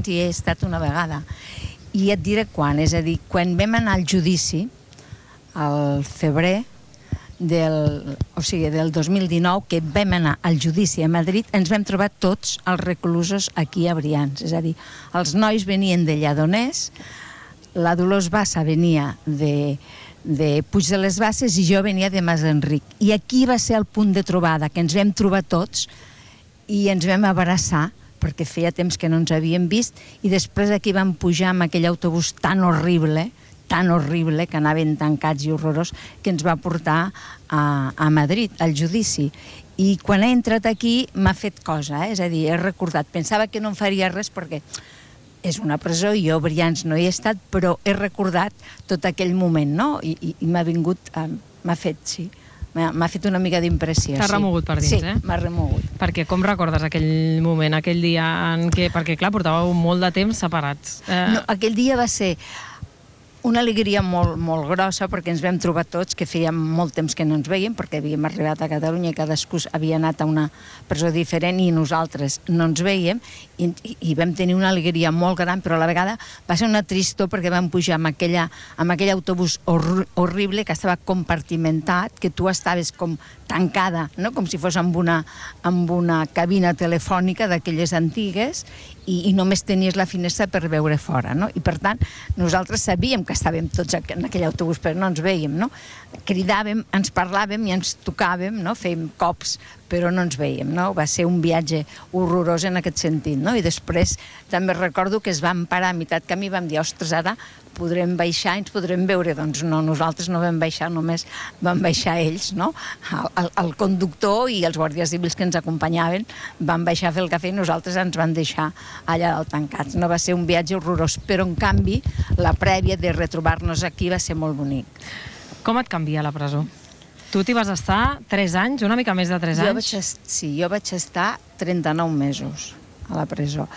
Brians hi he estat una vegada. I et diré quan, és a dir, quan vam anar al judici, al febrer del 2019, que vam anar al judici a Madrid, ens vam trobar tots els reclusos aquí a Brians. És a dir, els nois venien de Lledoners, la Dolors Bassa venia de Puig de les Basses i jo venia de Mas Enric. I aquí va ser el punt de trobada, que ens vam trobar tots i ens vam abraçar, perquè feia temps que no ens havíem vist, i després aquí vam pujar amb aquell autobús tan horrible, que anaven tancats i horrorós, que ens va portar a Madrid, al judici. I quan he entrat aquí m'ha fet cosa, és a dir, he recordat. Pensava que no em faria res perquè és una presó i jo a Brians no hi he estat, però he recordat tot aquell moment, no? I m'ha vingut, m'ha fet una mica d'impressió. T'ha remogut per dins, Sí, m'ha remogut. Perquè com recordes aquell moment, aquell dia en què... Perquè, clar, portàveu molt de temps separats. No, aquell dia va ser una alegria molt grossa, perquè ens vam trobar tots, que feia molt temps que no ens veiem, perquè havíem arribat a Catalunya i cadascú havia anat a una presó diferent i nosaltres no ens veiem, i vam tenir una alegria molt gran, però a la vegada va ser una tristor perquè vam pujar amb aquell autobús horrible que estava compartimentat, que tu estaves com tancada, no? Com si fos amb una cabina telefònica d'aquelles antigues, i només tenies la finestra per veure fora, no? I per tant, nosaltres sabíem que estàvem tots en aquell autobús, però no ens veiem, no? Cridàvem, ens parlàvem i ens tocàvem, no? Fèiem cops, però no ens veiem, no? Va ser un viatge horrorós en aquest sentit, no? I després també recordo que es van parar a meitat camí i vam dir, ostres, ara podrem baixar i ens podrem veure. Doncs no, nosaltres no vam baixar, només van baixar ells, no? El conductor i els guàrdies civils que ens acompanyaven van baixar a fer el cafè i nosaltres ens van deixar allà dalt tancats. No, va ser un viatge horrorós, però en canvi la prèvia de retrobar-nos aquí va ser molt bonic. Com et canvia la presó? Tu t'hi vas estar 3 anys, una mica més de 3 anys? Jo vaig estar 39 mesos a la presó.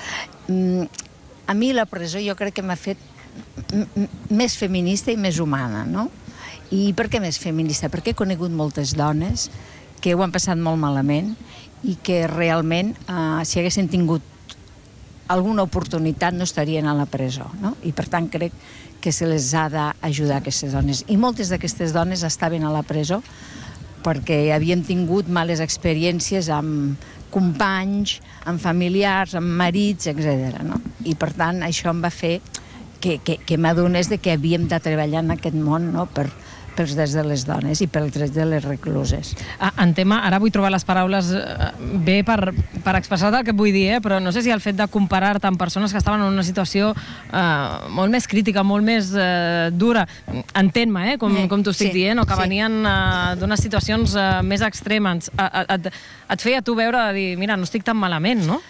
A mi la presó jo crec que m'ha fet més feminista i més humana, no? I per què més feminista? Perquè he conegut moltes dones que ho han passat molt malament i que realment, si haguessin tingut alguna oportunitat, no estarien a la presó, no? I per tant crec que se les ha d'ajudar a aquestes dones. I moltes d'aquestes dones estaven a la presó perquè havien tingut males experiències amb companys, amb familiars, amb marits, etc. No? I per tant això em va fer que m'adonés que havíem de treballar en aquest món, no? Pels drets de les dones i pels drets de les recluses. En tema, ara vull trobar les paraules bé per expressar el que vull dir, però no sé si el fet de comparar-te amb persones que estaven en una situació molt més crítica, molt més dura, entén-me, com t'ho estic dient, o que venien d'unes situacions més extremes, et feia tu veure de dir, mira, no estic tan malament, no?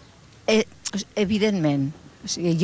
Evidentment. O sigui,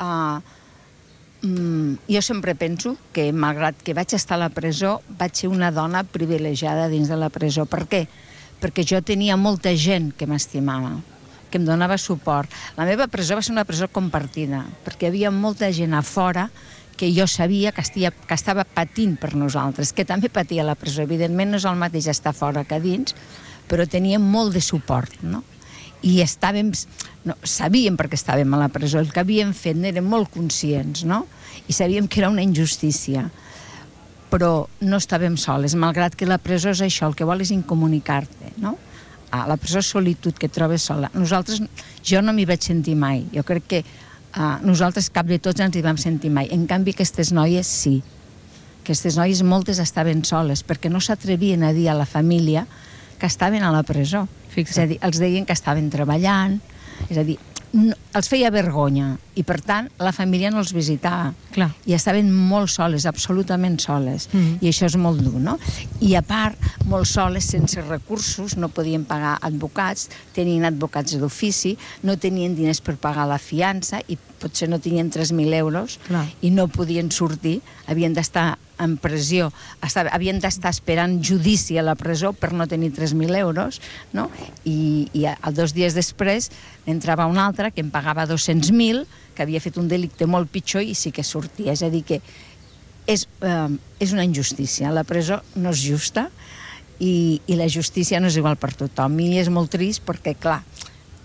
jo sempre penso que, malgrat que vaig estar a la presó, vaig ser una dona privilegiada dins de la presó. Per què? Perquè jo tenia molta gent que m'estimava, que em donava suport. La meva presó va ser una presó compartida, perquè hi havia molta gent a fora que jo sabia que estava patint per nosaltres, que també patia la presó. Evidentment no és el mateix estar fora que dins, però teníem molt de suport, no? I sabíem perquè estàvem a la presó, el que havíem fet n'érem molt conscients, no? I sabíem que era una injustícia, però no estàvem soles, malgrat que la presó és això, el que vol és incomunicar-te, no? La presó és solitud, que et trobes sola. Jo no m'hi vaig sentir mai, jo crec que nosaltres cap de tots ens hi vam sentir mai, en canvi aquestes noies sí. Aquestes noies moltes estaven soles, perquè no s'atrevien a dir a la família que estaven a la presó. És a dir, els deien que estaven treballant, és a dir, els feia vergonya i per tant la família no els visitava. Clar. I estaven molt soles, absolutament soles, i això és molt dur, no? I a part, molt soles, sense recursos, no podien pagar advocats, tenien advocats d'ofici, no tenien diners per pagar la fiança i potser no tenien 3.000 euros. Clar. I no podien sortir, havien d'estar en pressió, havien d'estar esperant judici a la presó per no tenir 3.000 euros, no? I 2 dies després entrava un altre que em pagava 200.000, que havia fet un delicte molt pitjor i sí que sortia. És a dir, que és una injustícia. La presó no és justa i la justícia no és igual per tothom. I és molt trist perquè, clar,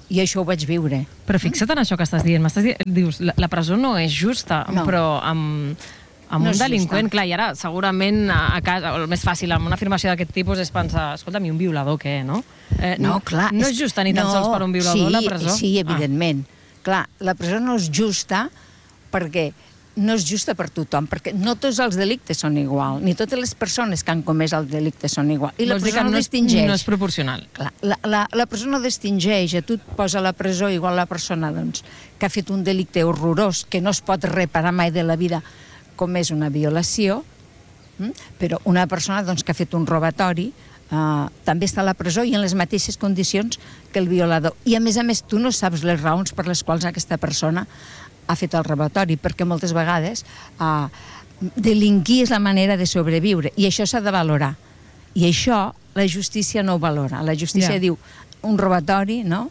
I això ho vaig viure. Però fixa't en això que estàs dient. Dius, la presó no és justa, però amb un delinqüent, clar, i ara segurament a casa, el més fàcil amb una afirmació d'aquest tipus és pensar, escolta'm, i un violador què, no? No, clar. No és justa ni tan sols per un violador la presó? Sí, evidentment. Clar, la presó no és justa perquè no és justa per tothom, perquè no tots els delictes són igual, ni totes les persones que han comès el delicte són igual. I la presó no distingeix. No és proporcional. Clar, la presó no distingeix, a tu et posa a la presó igual la persona que ha fet un delicte horrorós, que no es pot reparar mai de la vida, com és una violació, però una persona que ha fet un robatori també està a la presó i en les mateixes condicions que el violador. I a més, tu no saps les raons per les quals aquesta persona ha fet el robatori, perquè moltes vegades delinquir és la manera de sobreviure, i això s'ha de valorar. I això la justícia no ho valora. La justícia diu un robatori, no?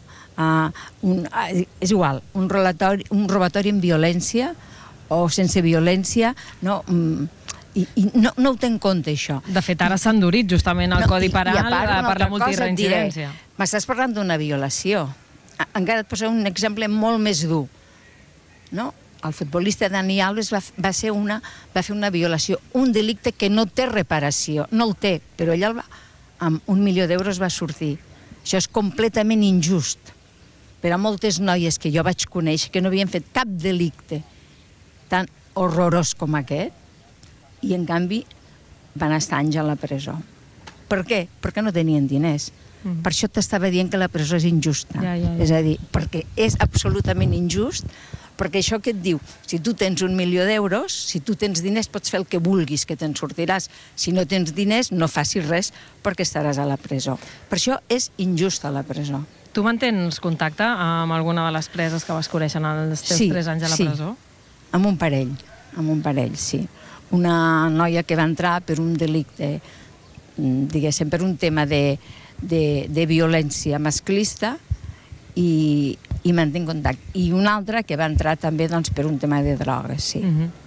És igual, un robatori amb violència o sense violència, no? I no ho té en compte, això. De fet, ara s'ha endurit justament el Codi Penal per la multireincidència. M'estàs parlant d'una violació. Encara et poso un exemple molt més dur. El futbolista Dani Alves va fer una violació, un delicte que no té reparació, no el té, però ell amb 1 milió d'euros va sortir. Això és completament injust per a moltes noies que jo vaig conèixer que no havien fet cap delicte tan horrorós com aquest, i en canvi van estar anys a la presó. Per què? Perquè no tenien diners. Per això t'estava dient que la presó és injusta. És a dir, perquè és absolutament injust, perquè això que et diu, si tu tens 1 milió d'euros, si tu tens diners pots fer el que vulguis, que te'n sortiràs. Si no tens diners, no facis res perquè estaràs a la presó. Per això és injusta la presó. Tu mantens contacte amb alguna de les preses que vas conèixer en els teus 3 anys a la presó? Sí, amb un parell, sí. Una noia que va entrar per un delicte, diguéssim, per un tema de violència masclista, i mantenc contacte. I una altra que va entrar també per un tema de drogues, sí.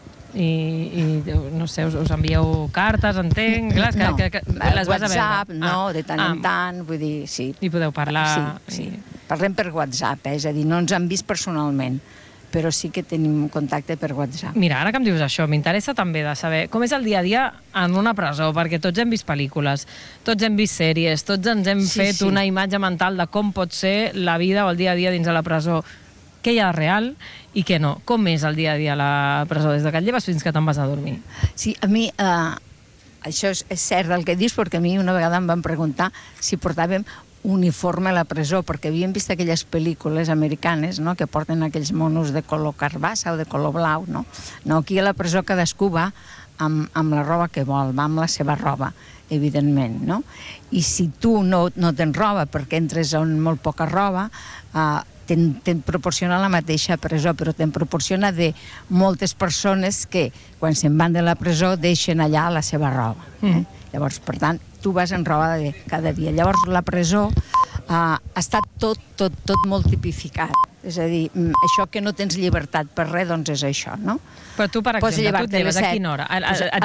I no sé, us envieu cartes, entenc? No, WhatsApp, no, de tant en tant, vull dir, sí. I podeu parlar? Sí. Parlem per WhatsApp, és a dir, no ens han vist personalment, però sí que tenim contacte per WhatsApp. Mira, ara que em dius això, m'interessa també de saber com és el dia a dia en una presó, perquè tots hem vist pel·lícules, tots hem vist sèries, tots ens hem fet una imatge mental de com pot ser la vida o el dia a dia dins de la presó. Què hi ha real i què no? Com és el dia a dia a la presó, des que et lleves fins que te'n vas a dormir? Sí, a mi això és cert el que dius, perquè a mi una vegada em van preguntar si portàvem uniforme a la presó, perquè havíem vist aquelles pel·lícules americanes que porten aquells monos de color carbassa o de color blau. No, aquí a la presó cadascú va amb la roba que vol, va amb la seva roba, evidentment. I si tu no tens roba perquè entres amb molt poca roba, te'n proporciona la mateixa presó, però te'n proporciona de moltes persones que quan se'n van de la presó deixen allà la seva roba. Llavors, per tant, tu vas en roba de cada dia. Llavors, la presó ha estat tot molt tipificat. És a dir, això que no tens llibertat per res, doncs és això, no? Però tu, per exemple, tu et lleves a quina hora?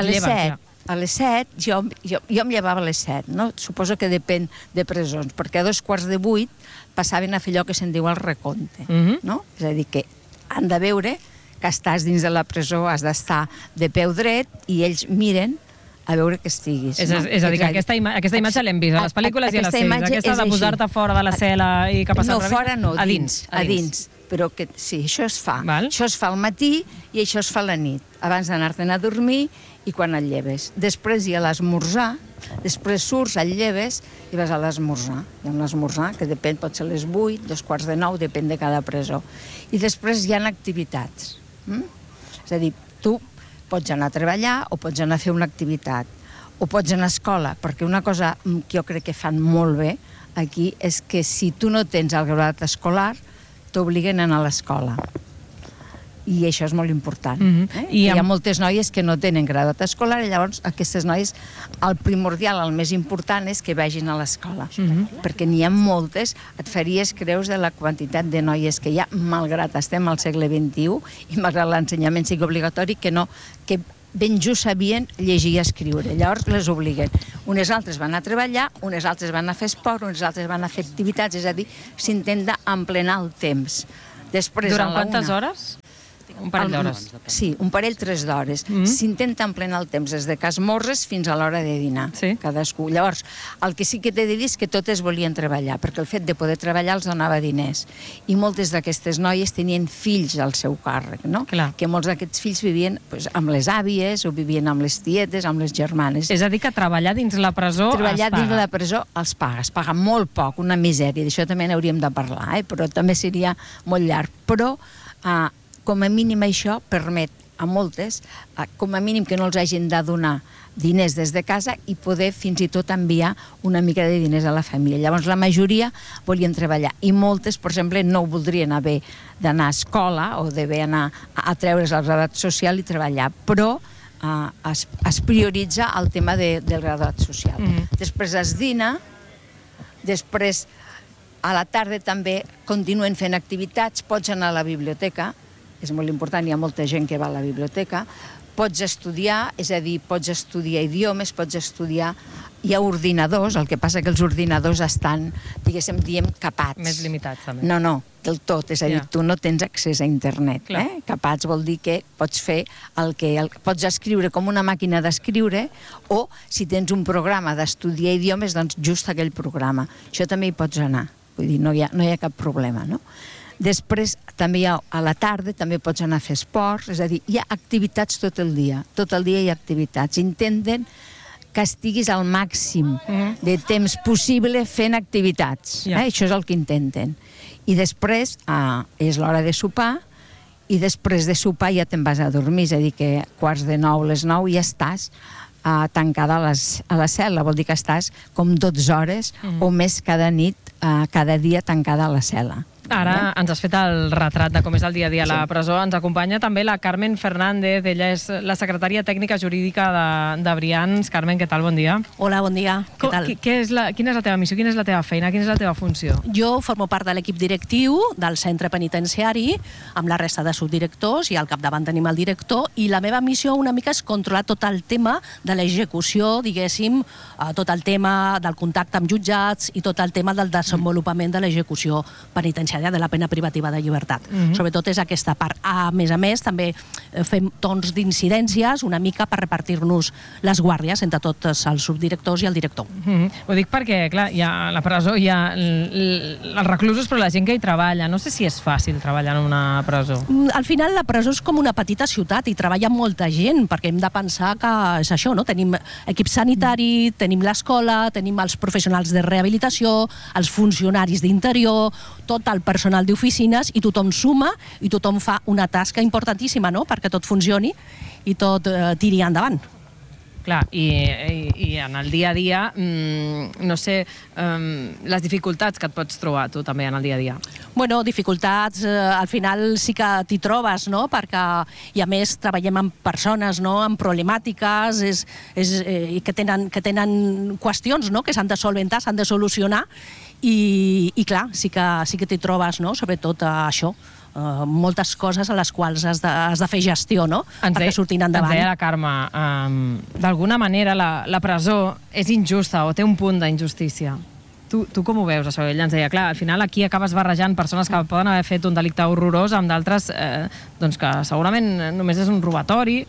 A les 7, jo em llevava a les 7, no? Suposo que depèn de presons, perquè a 7:15 passaven a fer allò que se'n diu el recompte, no? És a dir, que han de veure que estàs dins de la presó, has d'estar de peu dret i ells miren a veure que estiguis. És a dir, que aquesta imatge l'hem vist a les pel·lícules i a les sèries. Aquesta de posar-te fora de la cel·la i que passa al revés. No, fora no, a dins. Però que sí, això es fa. Això es fa al matí i això es fa a la nit, abans d'anar-te'n a dormir i quan et lleves. Després hi ha l'esmorzar, després surts, et lleves i vas a l'esmorzar. Hi ha un esmorzar que depèn, pot ser a les 8, 8:45, depèn de cada presó. I després hi ha activitats. És a dir, tu pots anar a treballar o pots anar a fer una activitat o pots anar a escola, perquè una cosa que jo crec que fan molt bé aquí és que si tu no tens el graduat escolar t'obliguen a anar a l'escola. I això és molt important. Hi ha moltes noies que no tenen graduat escolar i llavors aquestes noies, el primordial, el més important és que vagin a l'escola. Perquè n'hi ha moltes, et faries creus de la quantitat de noies que hi ha, malgrat estem al segle XXI i malgrat l'ensenyament sigui obligatori, que ben just sabien llegir i escriure. Llavors les obliguen. Unes altres van a treballar, unes altres van a fer esport, unes altres van a fer activitats, és a dir, s'intenta emplenar el temps. Després, durant quantes hores? Un parell d'hores. Sí, un parell, 3 d'hores. S'intenta emplenar el temps des de que esmorres fins a l'hora de dinar, cadascú. Llavors, el que sí que t'he de dir és que totes volien treballar, perquè el fet de poder treballar els donava diners. I moltes d'aquestes noies tenien fills al seu càrrec, no? Que molts d'aquests fills vivien amb les àvies o vivien amb les tietes, amb les germanes. És a dir, que treballar dins la presó treballar dins la presó es paga molt poc, una misèria. D'això també n'hauríem de parlar, però també seria molt llarg. Però com a mínim això permet a moltes, com a mínim que no els hagin de donar diners des de casa i poder fins i tot enviar una mica de diners a la família. Llavors la majoria volien treballar i moltes, per exemple, no voldrien haver d'anar a escola o d'haver anar a treure's el graduat social i treballar, però es prioritza el tema del graduat social. Després es dina, després a la tarda també continuen fent activitats, pots anar a la biblioteca, és molt important, hi ha molta gent que va a la biblioteca, pots estudiar, és a dir, pots estudiar idiomes, pots estudiar... Hi ha ordinadors, el que passa que els ordinadors estan, diguem, capats. Més limitats, també. No, del tot, és a dir, tu no tens accés a internet. Capats vol dir que pots fer pots escriure com una màquina d'escriure o, si tens un programa d'estudiar idiomes, doncs just aquell programa. Això també hi pots anar, vull dir, no hi ha cap problema, no? Després, també a la tarda, també pots anar a fer esports, és a dir, hi ha activitats tot el dia hi ha activitats. Intenten que estiguis al màxim de temps possible fent activitats. Això és el que intenten. I després és l'hora de sopar, i després de sopar ja te'n vas a dormir, és a dir, que a 8:45, les 9 ja estàs tancada a la cel·la, vol dir que estàs com 12 hores o més cada nit, cada dia tancada a la cel·la. Ara ens has fet el retrat de com és el dia a dia a la presó. Ens acompanya també la Carmen Fernández, ella és la secretària tècnica jurídica de Brians. Carmen, què tal? Bon dia. Hola, bon dia. Què tal? Quina és la teva missió? Quina és la teva feina? Quina és la teva funció? Jo formo part de l'equip directiu del centre penitenciari amb la resta de subdirectors i al capdavant tenim el director, i la meva missió una mica és controlar tot el tema de l'execució, diguéssim, tot el tema del contacte amb jutjats i tot el tema del desenvolupament de l'execució penitenciària de la pena privativa de llibertat. Sobretot és aquesta part. A més, també fem torns d'incidències una mica per repartir-nos les guàrdies entre tots els subdirectors i el director. Ho dic perquè, clar, a la presó hi ha els reclusos, però la gent que hi treballa. No sé si és fàcil treballar en una presó. Al final, la presó és com una petita ciutat i treballa molta gent, perquè hem de pensar que és això, no? Tenim equip sanitari, tenim l'escola, tenim els professionals de rehabilitació, els funcionaris d'interior, tot el personal d'oficines, i tothom suma i tothom fa una tasca importantíssima, no?, perquè tot funcioni i tot tiri endavant. Clar, i en el dia a dia, no sé, les dificultats que et pots trobar tu també en el dia a dia. Bueno, dificultats, al final sí que t'hi trobes, no?, perquè, i a més treballem amb persones, no?, amb problemàtiques, que tenen qüestions, no?, que s'han de solventar, s'han de solucionar, i clar, sí que t'hi trobes, no?, sobretot això, moltes coses a les quals has de fer gestió, no?, perquè surtin endavant. Ens deia la Carme, d'alguna manera la presó és injusta o té un punt d'injustícia. Tu com ho veus, això? Ella ens deia, clar, al final aquí acabes barrejant persones que poden haver fet un delicte horrorós amb d'altres que segurament només és un robatori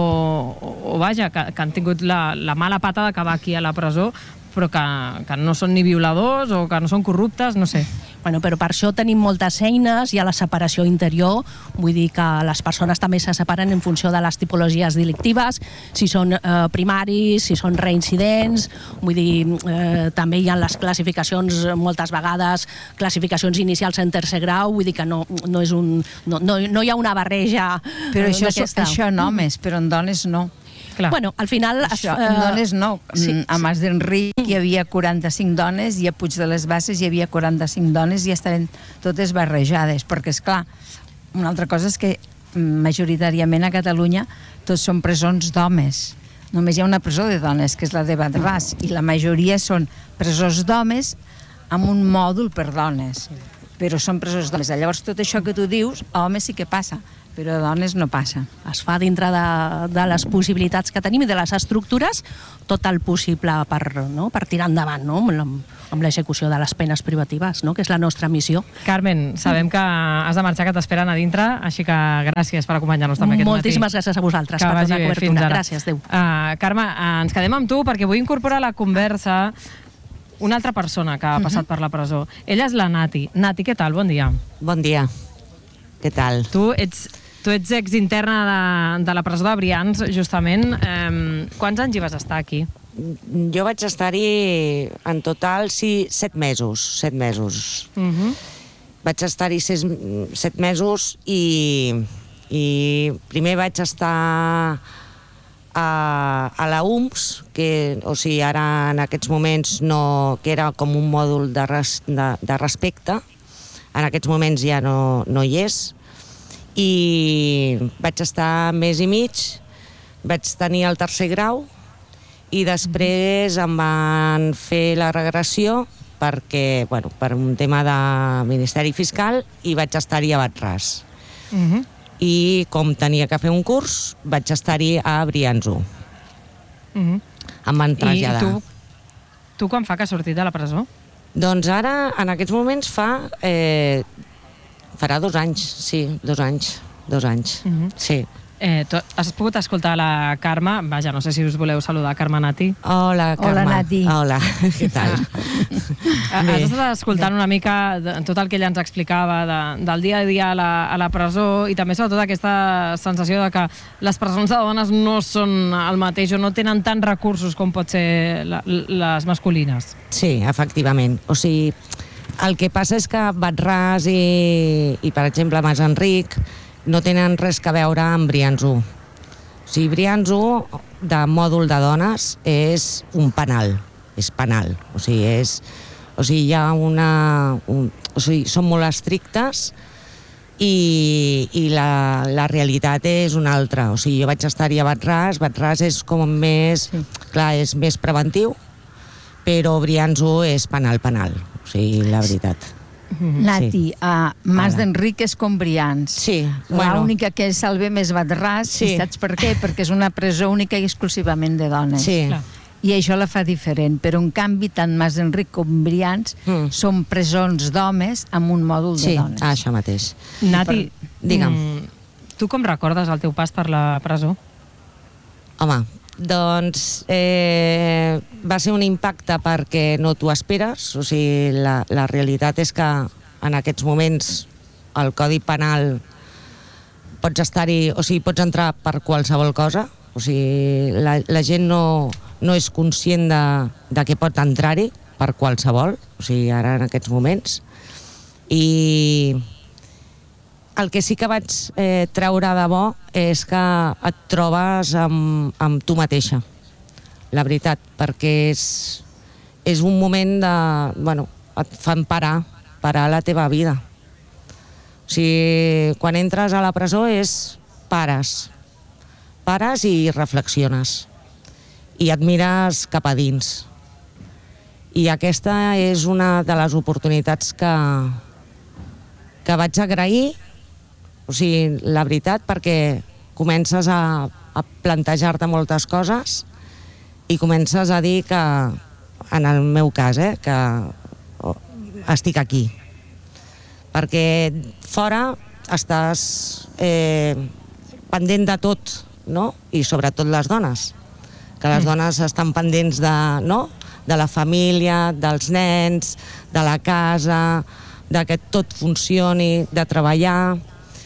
o vaja, que han tingut la mala pata d'acabar aquí a la presó, però que no són ni violadors o que no són corruptes, no sé. Bueno, però per això tenim moltes eines, hi ha la separació interior, vull dir que les persones també se separen en funció de les tipologies delictives, si són primaris, si són reincidents, vull dir, també hi ha les classificacions, moltes vegades, classificacions inicials en tercer grau, vull dir que no hi ha una barreja d'aquesta. Això en homes, però en dones no. Bueno, al final... En dones no. A Mas d'Enric hi havia 45 dones i a Puig de les Basses hi havia 45 dones i estaven totes barrejades, perquè, esclar, una altra cosa és que majoritàriament a Catalunya tots són presons d'homes. Només hi ha una presó de dones, que és la de Badràs, i la majoria són presons d'homes amb un mòdul per dones. però són presos d'homes. Llavors tot això que tu dius, a homes sí que passa, però a dones no passa. Es fa dintre de les possibilitats que tenim i de les estructures tot el possible per tirar endavant, no? amb l'execució de les penes privatives, no? Que és la nostra missió. Carmen, sabem que has de marxar, que t'esperen a dintre, així que gràcies per acompanyar-nos també aquest matí. Moltíssimes gràcies a vosaltres per donar cobertura. Gràcies, adéu. Carme, ens quedem amb tu perquè vull incorporar a la conversa una altra persona que ha passat per la presó. Ella és la Nati. Nati, què tal? Bon dia. Bon dia. Què tal? Tu ets exinterna de la presó de Brians, justament. Quants anys hi vas estar aquí? Jo vaig estar-hi en total 7 mesos. 7 mesos. Vaig estar-hi 7 mesos i primer vaig estar a la UMS, que ara en aquests moments que era com un mòdul de respecte. En aquests moments ja no hi és. I vaig estar mes i mig, vaig tenir el 3è grau i després em van fer la regressió per un tema de Ministeri Fiscal i vaig estar-hi a Bat-ras. I com tenia que fer un curs, vaig estar-hi a Brians 1. Em van traslladar. I tu quan fa que has sortit de la presó? Doncs ara, en aquests moments, farà 2 anys, sí, 2 anys. 2 anys, sí. Has pogut escoltar la Carme? Vaja, no sé si us voleu saludar, Carme, Nati. Hola, Carme. Hola, Nati. Hola, què tal? Has estat escoltant una mica tot el que ella ens explicava del dia a dia a la presó i també sobretot aquesta sensació de que les presons de dones no són el mateix o no tenen tants recursos com pot ser les masculines. Sí, efectivament. O sigui, el que passa és que Bat-ras i per exemple, Mas Enric no tenen res a veure amb Brians 1. O sigui, Brians 1, de mòdul de dones, és un penal. És penal. O sigui, hi ha són molt estrictes i la realitat és una altra. O sigui, jo vaig estar-hi a Bat-ras. Bat-ras és com més... Clar, és més preventiu, però Brians 1 és penal. O sigui, la veritat. Nati, Mas d'Enric és com Brians. Sí. L'única que salva més Bat-ras, i saps per què? Perquè és una presó única i exclusivament de dones. Sí. I això la fa diferent, però en canvi tant Mas d'Enric com Brians són presons d'homes amb un mòdul de dones. Sí, això mateix. Nati, digue'm. Tu com recordes el teu pas per la presó? Home, doncs va ser un impacte perquè no t'ho esperes. O sigui, la realitat és que en aquests moments el Codi Penal pots estar-hi, o sigui, pots entrar per qualsevol cosa. O sigui, la gent no és conscient de què pot entrar-hi per qualsevol, o sigui, ara en aquests moments. I el que sí que vaig treure de bo és que et trobes amb tu mateixa, la veritat, perquè és un moment de... Bueno, et fan parar la teva vida. O sigui, quan entres a la presó pares i reflexiones i et mires cap a dins. I aquesta és una de les oportunitats que vaig agrair, o sigui, la veritat, perquè comences a plantejar-te moltes coses i comences a dir que, en el meu cas, que estic aquí. Perquè fora estàs pendent de tot, no? I sobretot les dones, que les dones estan pendents de la família, dels nens, de la casa, de que tot funcioni, de treballar,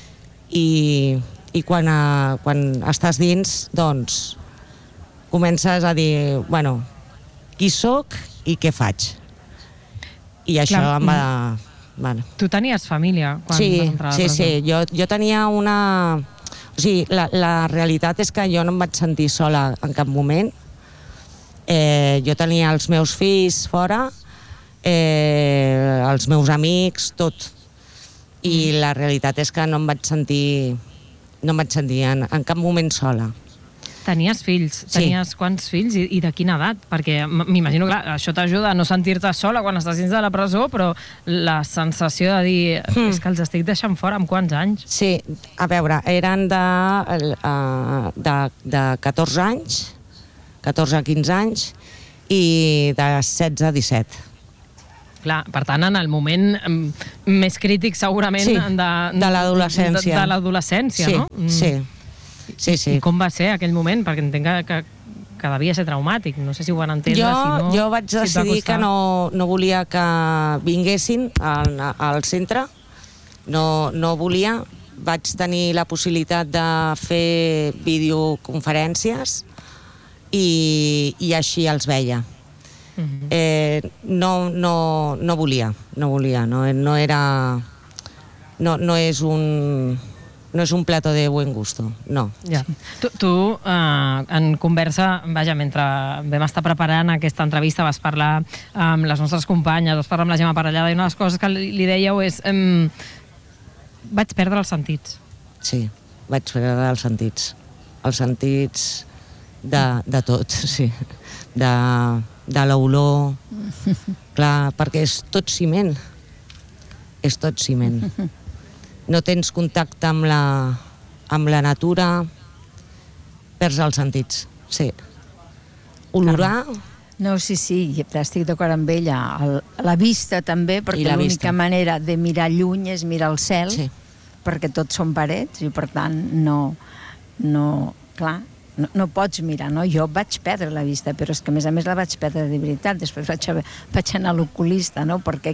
i quan estàs dins, doncs, comences a dir, bueno, qui soc i què faig? I això em va... Bueno. Tu tenies família quan vas entrar a la presó? Sí, jo tenia una... O sigui, la realitat és que jo no em vaig sentir sola en cap moment. Jo tenia els meus fills fora, els meus amics, tot. I la realitat és que no em vaig sentir en cap moment sola. Tenies fills? Tenies quants fills i de quina edat? Perquè m'imagino que això t'ajuda a no sentir-te sola quan estàs dins de la presó, però la sensació de dir és que els estic deixant fora amb quants anys? Sí, a veure, eren de 14 anys, 14 a 15 anys, i de 16 a 17. Clar, per tant, en el moment més crític, segurament, de l'adolescència. De l'adolescència, no? Sí. I com va ser aquell moment? Perquè entenc que devia ser traumàtic. No sé si ho van entendre, Jo vaig decidir que no volia que vinguessin al centre. No volia. Vaig tenir la possibilitat de fer videoconferències i així els veia. No volia, no és un plato de buen gusto, no. Ja. Tu, en conversa, vaja, mentre vam estar preparant aquesta entrevista, vas parlar amb les nostres companyes, vas parlar amb la Gemma Parellada, i una de les coses que li dèieu és vaig perdre els sentits. Sí, vaig perdre els sentits de tot, sí, de l'olor, clar, perquè és tot ciment. No tens contacte amb la natura, perds els sentits, sí. Olorar... No, sí, estic d'acord amb ella. La vista també, perquè l'única manera de mirar lluny és mirar el cel, perquè tots són parets i per tant no pots mirar, no? Jo vaig perdre la vista, però és que a més la vaig perdre de veritat. Després vaig anar a l'oculista, no? Perquè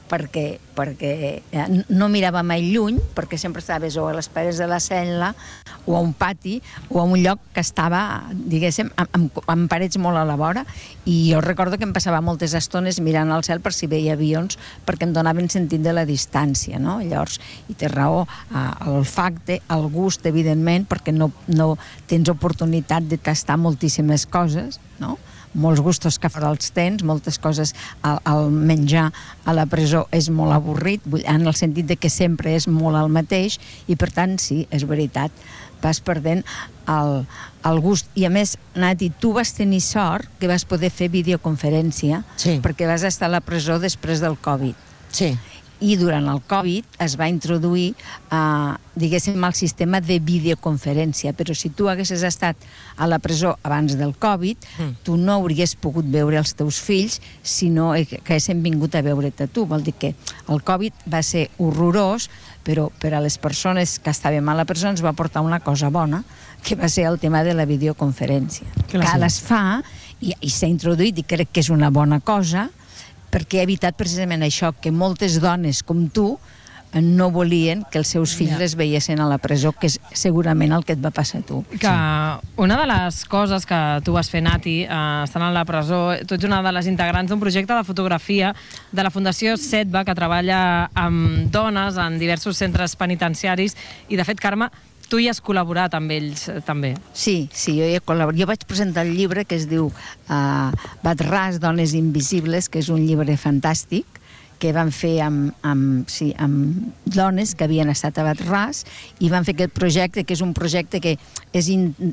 no mirava mai lluny, perquè sempre estaves o a les parets de la cel·la o a un pati o a un lloc que estava, diguéssim, amb parets molt a la vora, i jo recordo que em passava moltes estones mirant al cel per si veia avions, perquè em donaven sentit de la distància, no? Llavors, i té raó, l'olfacte, el gust, evidentment, perquè no tens oportunitat de tastar moltíssimes coses, no? Molts gustos que fora els tens, moltes coses, el menjar a la presó és molt avorrit, en el sentit de que sempre és molt el mateix, i per tant, sí, és veritat, vas perdent el gust. I a més, Nati, tu vas tenir sort que vas poder fer videoconferència, perquè vas estar a la presó després del Covid. Sí. I durant el Covid es va introduir, diguéssim, el sistema de videoconferència, però si tu haguessis estat a la presó abans del Covid, tu no hauries pogut veure els teus fills, sinó que haguessin vingut a veure't a tu. Vol dir que el Covid va ser horrorós, però per a les persones que estàvem a la presó ens va portar una cosa bona, que va ser el tema de la videoconferència. Que les fa, i s'ha introduït, i crec que és una bona cosa, perquè ha evitat precisament això, que moltes dones com tu no volien que els seus fills les veiessin a la presó, que és segurament el que et va passar a tu. Que una de les coses que tu vas fer, Nati, estant a la presó, tu ets una de les integrants d'un projecte de fotografia de la Fundació Setva, que treballa amb dones en diversos centres penitenciaris, i de fet, Carme, tu hi has col·laborat amb ells també. Sí, jo hi he col·laborat. Jo vaig presentar el llibre que es diu Bat Ras, Dones Invisibles, que és un llibre fantàstic que van fer amb dones que havien estat a Bat Ras, i van fer aquest projecte, que és un projecte que és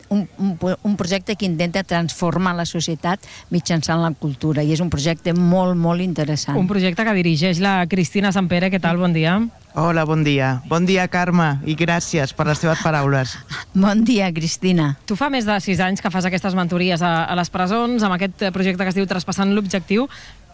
un projecte que intenta transformar la societat mitjançant la cultura, i és un projecte molt, molt interessant. Un projecte que dirigeix la Cristina Sampere. Què tal? Bon dia. Hola, bon dia. Bon dia, Carme, i gràcies per les teves paraules. Bon dia, Cristina. Tu fa més de 6 anys que fas aquestes mentories a les presons, amb aquest projecte que es diu Traspassant l'Objectiu.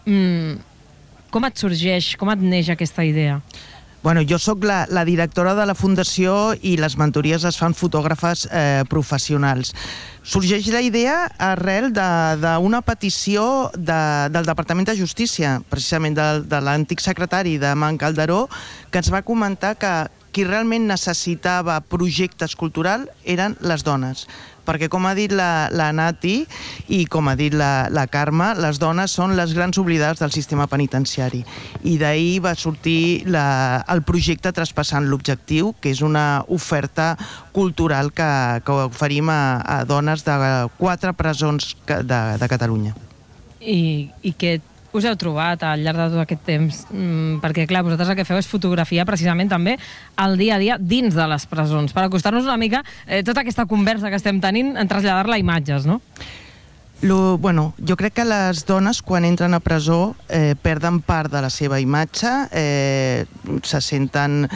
Com et sorgeix, com et neix aquesta idea? Bueno, jo sóc la directora de la Fundació i les mentories es fan fotògrafes professionals. Sorgeix la idea arrel d'una petició del Departament de Justícia, precisament de l'antic secretari de Man Calderó, que ens va comentar que qui realment necessitava projectes culturals eren les dones. Perquè, com ha dit la Nati i com ha dit la Carme, les dones són les grans oblidades del sistema penitenciari. I d'ahir va sortir el projecte Traspassant l'Objectiu, que és una oferta cultural que oferim a dones de 4 presons de Catalunya. I què us heu trobat al llarg de tot aquest temps? Perquè, clar, vosaltres el que feu és fotografiar precisament també el dia a dia dins de les presons, per acostar-nos una mica tota aquesta conversa que estem tenint en traslladar-la a imatges, no? Bueno, jo crec que les dones quan entren a presó perden part de la seva imatge, se senten...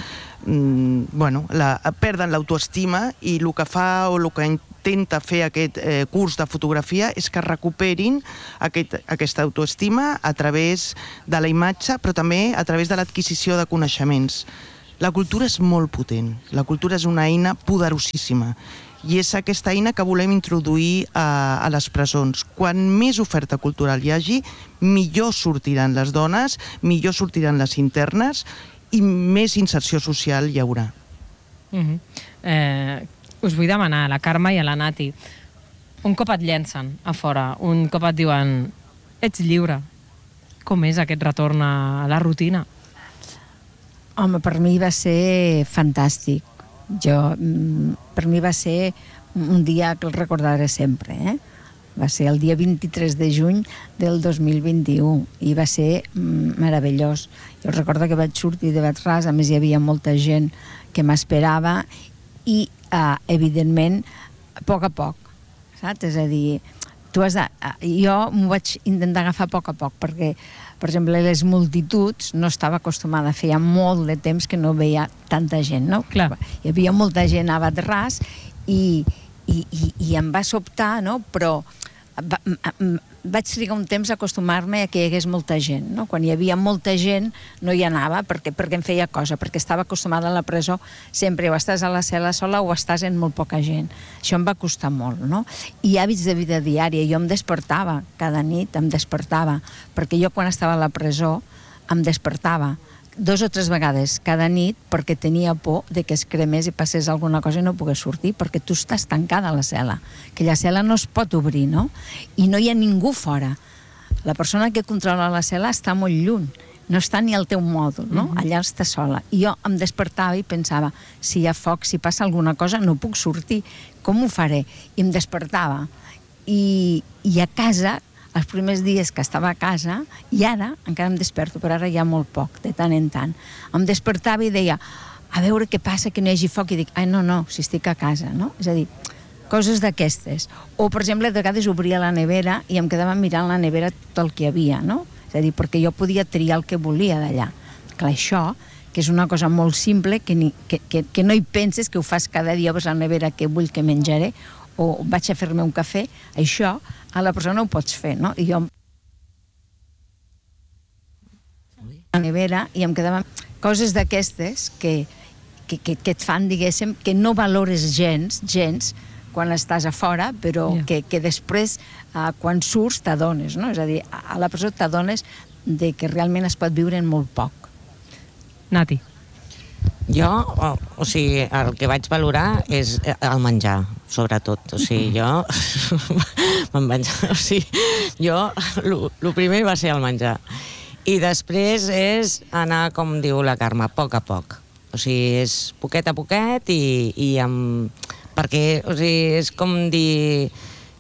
perden l'autoestima i el que fa o el que intenta fer aquest curs de fotografia és que recuperin aquesta autoestima a través de la imatge, però també a través de l'adquisició de coneixements. La cultura és molt potent, la cultura és una eina poderosíssima i és aquesta eina que volem introduir a les presons. Quan més oferta cultural hi hagi, millor sortiran les dones, millor sortiran les internes i més inserció social hi haurà. Us vull demanar a la Carme i a la Nati, un cop et llencen a fora, un cop et diuen ets lliure, com és aquest retorn a la rutina? Home, per mi va ser fantàstic. Per mi va ser un dia que el recordaré sempre, Va ser el dia 23 de juny del 2021 i va ser meravellós. Jo recordo que vaig sortir de Bat-ras, a més hi havia molta gent que m'esperava i, evidentment, a poc, saps? És a dir, jo m'ho vaig intentar agafar a poc, perquè, per exemple, les multituds no estava acostumada, feia molt de temps que no veia tanta gent, no? Clar. Hi havia molta gent a Bat-ras i em va sobtar, no? Però vaig trigar un temps a acostumar-me a que hi hagués molta gent, no? Quan hi havia molta gent no hi anava perquè em feia cosa, perquè estava acostumada a la presó sempre o estàs a la cel·la sola o estàs en molt poca gent. Això em va costar molt, no? I hàbits de vida diària, jo em despertava cada nit, perquè jo quan estava a la presó em despertava 2 o 3 vegades cada nit perquè tenia por de que es cremés i passés alguna cosa i no pogués sortir, perquè tu estàs tancada a la cel·la. Aquella cel·la no es pot obrir, no? I no hi ha ningú fora. La persona que controla la cel·la està molt lluny, no està ni al teu mòdul, no? Allà està sola. I jo em despertava i pensava, si hi ha foc, si passa alguna cosa, no puc sortir. Com ho faré? I em despertava. I a casa, els primers dies que estava a casa, i ara encara em desperto, però ara ja molt poc, de tant en tant. Em despertava i deia, a veure què passa, que no hi hagi foc, i dic, ai, no, si estic a casa, no? És a dir, coses d'aquestes. O, per exemple, de vegades obria la nevera i em quedava mirant la nevera tot el que hi havia, no? És a dir, perquè jo podia triar el que volia d'allà. Clar, això, que és una cosa molt simple, que no hi penses, que ho fas cada dia, vas a la nevera que vull que menjaré, o vaig a fer-me un cafè, això a la persona ho pots fer, no? I jo a la nevera i em quedava coses d'aquestes que et fan, diguéssim, que no valores gens quan estàs a fora, però que després, quan surts, t'adones, no? És a dir, a la presó t'adones de que realment es pot viure en molt poc. Nati. Jo, o sigui, el que vaig valorar és el menjar, sobretot. O sigui, jo me'n vaig... O sigui, jo, el primer va ser el menjar. I després és anar, com diu la Carme, a poc. O sigui, és poquet a poquet i amb... Perquè, o sigui, és com dir...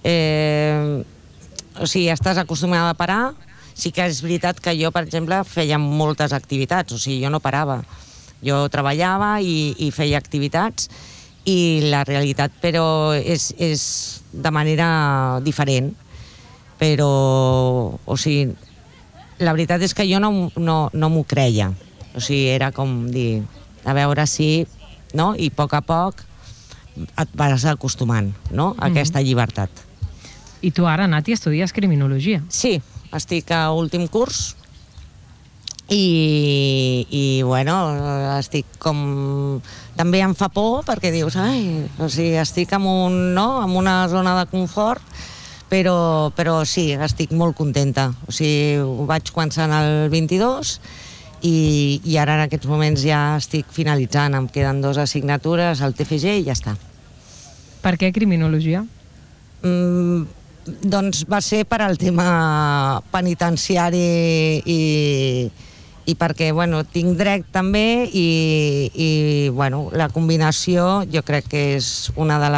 O sigui, estàs acostumada a parar. Sí que és veritat que jo, per exemple, feia moltes activitats. O sigui, jo no parava. Jo treballava i feia activitats i la realitat, però és de manera diferent. Però, o sigui, la veritat és que jo no m'ho creia. O sigui, era com dir, a veure si, no? I a poc et vas acostumant, no? A aquesta llibertat. I tu ara, Nati, estudies criminologia. Sí, estic a últim curs. I bueno, estic com... També em fa por perquè dius, o sigui, estic en una zona de confort, però sí, estic molt contenta. O sigui, ho vaig començar el 22 i ara en aquests moments ja estic finalitzant, em queden 2 assignatures, el TFG i ja està. Per què criminologia? Doncs va ser per al tema penitenciari i perquè, bueno, tinc dret també i bueno, la combinació jo crec que és una de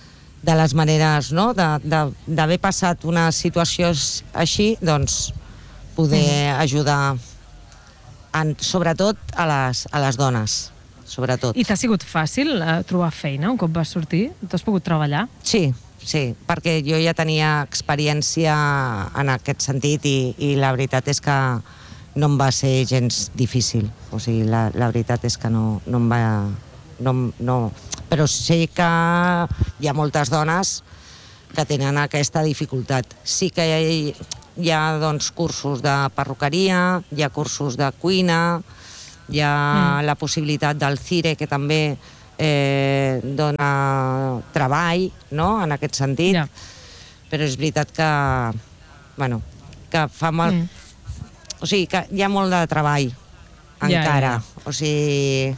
les maneres, no?, d'haver passat una situació així, doncs poder ajudar sobretot a les dones, sobretot. I t'ha sigut fàcil trobar feina un cop vas sortir? T'has pogut treballar? Sí, perquè jo ja tenia experiència en aquest sentit i la veritat és que no em va ser gens difícil. O sigui, la veritat és que no em va... No. Però sé que hi ha moltes dones que tenen aquesta dificultat. Sí que hi ha doncs, cursos de perruqueria, hi ha cursos de cuina, hi ha la possibilitat del CIRE, que també dona treball, no?, en aquest sentit. Ja. Però és veritat que, bueno, que fa mal... O sigui, que hi ha molt de treball encara. Ja. O sigui,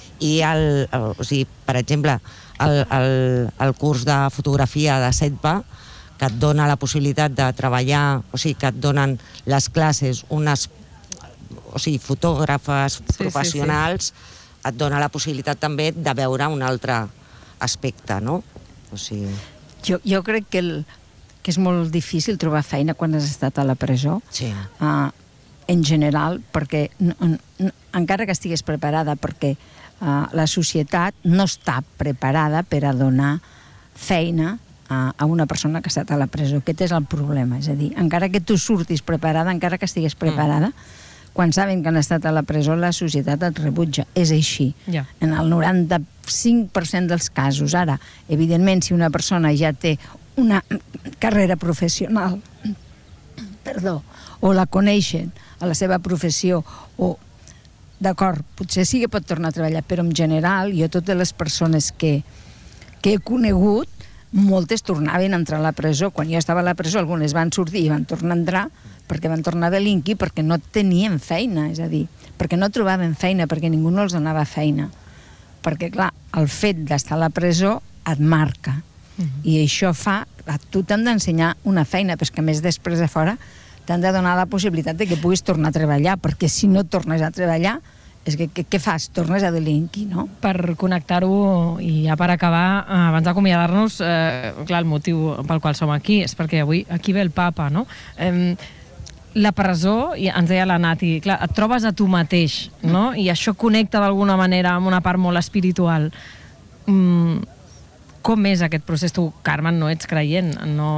per exemple, el curs de fotografia de SETPA, que et dona la possibilitat de treballar, o sigui, que et donen les classes unes fotògrafes professionals, et dona la possibilitat també de veure un altre aspecte, no? O sigui... Jo crec que és molt difícil trobar feina quan has estat a la presó. Sí. En general, perquè encara que estigués preparada, perquè la societat no està preparada per a donar feina a una persona que ha estat a la presó. Aquest és el problema. És a dir, encara que tu surtis preparada, encara que estigués preparada, quan saben que han estat a la presó, la societat et rebutja. És així. Ja. En el 95% dels casos. Ara, evidentment, si una persona ja té una carrera professional, o la coneixen a la seva professió, o d'acord, potser sí que pot tornar a treballar, però en general, jo totes les persones que he conegut, moltes tornaven a entrar a la presó. Quan jo estava a la presó, algunes van sortir i van tornar a entrar, perquè van tornar a delinquir, perquè no tenien feina, és a dir, perquè no trobaven feina, perquè ningú no els donava feina. Perquè, clar, el fet d'estar a la presó et marca. I això fa... Tu t'han d'ensenyar una feina, però és que a més després de fora t'han de donar la possibilitat de que puguis tornar a treballar, perquè si no tornes a treballar, és que què fas? Tornes a delinquir, no? Per connectar-ho, i ja per acabar, abans d'acomiadar-nos, clar, el motiu pel qual som aquí és perquè avui aquí ve el papa, no? La presó, i ens deia la Nati, clar, et trobes a tu mateix, no? I això connecta d'alguna manera amb una part molt espiritual. Com és aquest procés? Tu, Carmen, no ets creient,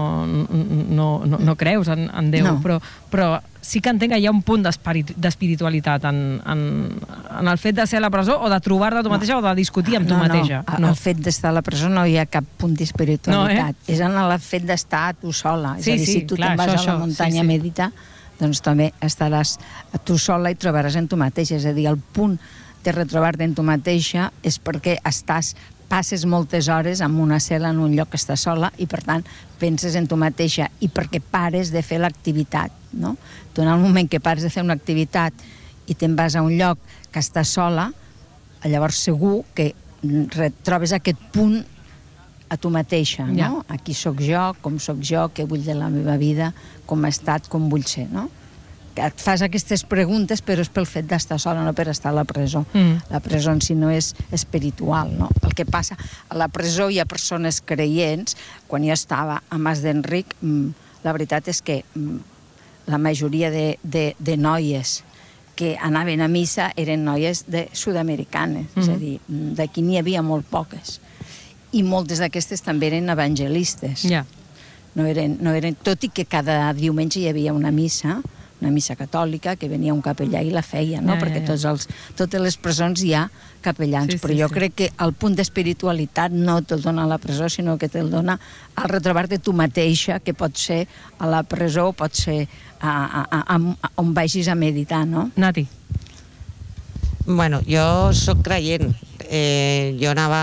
no creus en Déu, no. però sí que entenc que hi ha un punt d'espiritualitat en el fet de ser a la presó, o de trobar-te a tu mateixa, o de discutir amb tu mateixa. No, el fet d'estar a la presó no hi ha cap punt d'espiritualitat. No, és en el fet d'estar tu sola. És a dir, si tu te'n vas a la muntanya a meditar, doncs també estaràs tu sola i trobaràs en tu mateixa. És a dir, el punt de retrobar-te en tu mateixa és perquè passes moltes hores en una cel·la, en un lloc que estàs sola, i per tant penses en tu mateixa, i perquè pares de fer l'activitat, no? Tu en el moment que pares de fer una activitat i te'n vas a un lloc que estàs sola, llavors segur que trobes aquest punt a tu mateixa, no? Ja. Aquí sóc jo, com sóc jo, què vull de la meva vida, com he estat, com vull ser, no? Que et fas aquestes preguntes, però és pel fet d'estar sola, no per estar a la presó. La presó en si no és espiritual, no? El que passa, a la presó hi ha persones creients. Quan jo estava a Mas d'Enric, la veritat és que la majoria de noies que anaven a missa eren noies sud-americanes, és a dir, d'aquí n'hi havia molt poques. I moltes d'aquestes també eren evangelistes. Ja. No eren, tot i que cada diumenge hi havia una missa catòlica, que venia un capellà i la feia, no? Perquè totes les presons hi ha capellans, però jo crec que el punt d'espiritualitat no te'l dona a la presó, sinó que te'l dona al retrobar-te tu mateixa, que pot ser a la presó, pot ser on vagis a meditar, no? Nati. Bueno, jo sóc creient. Jo anava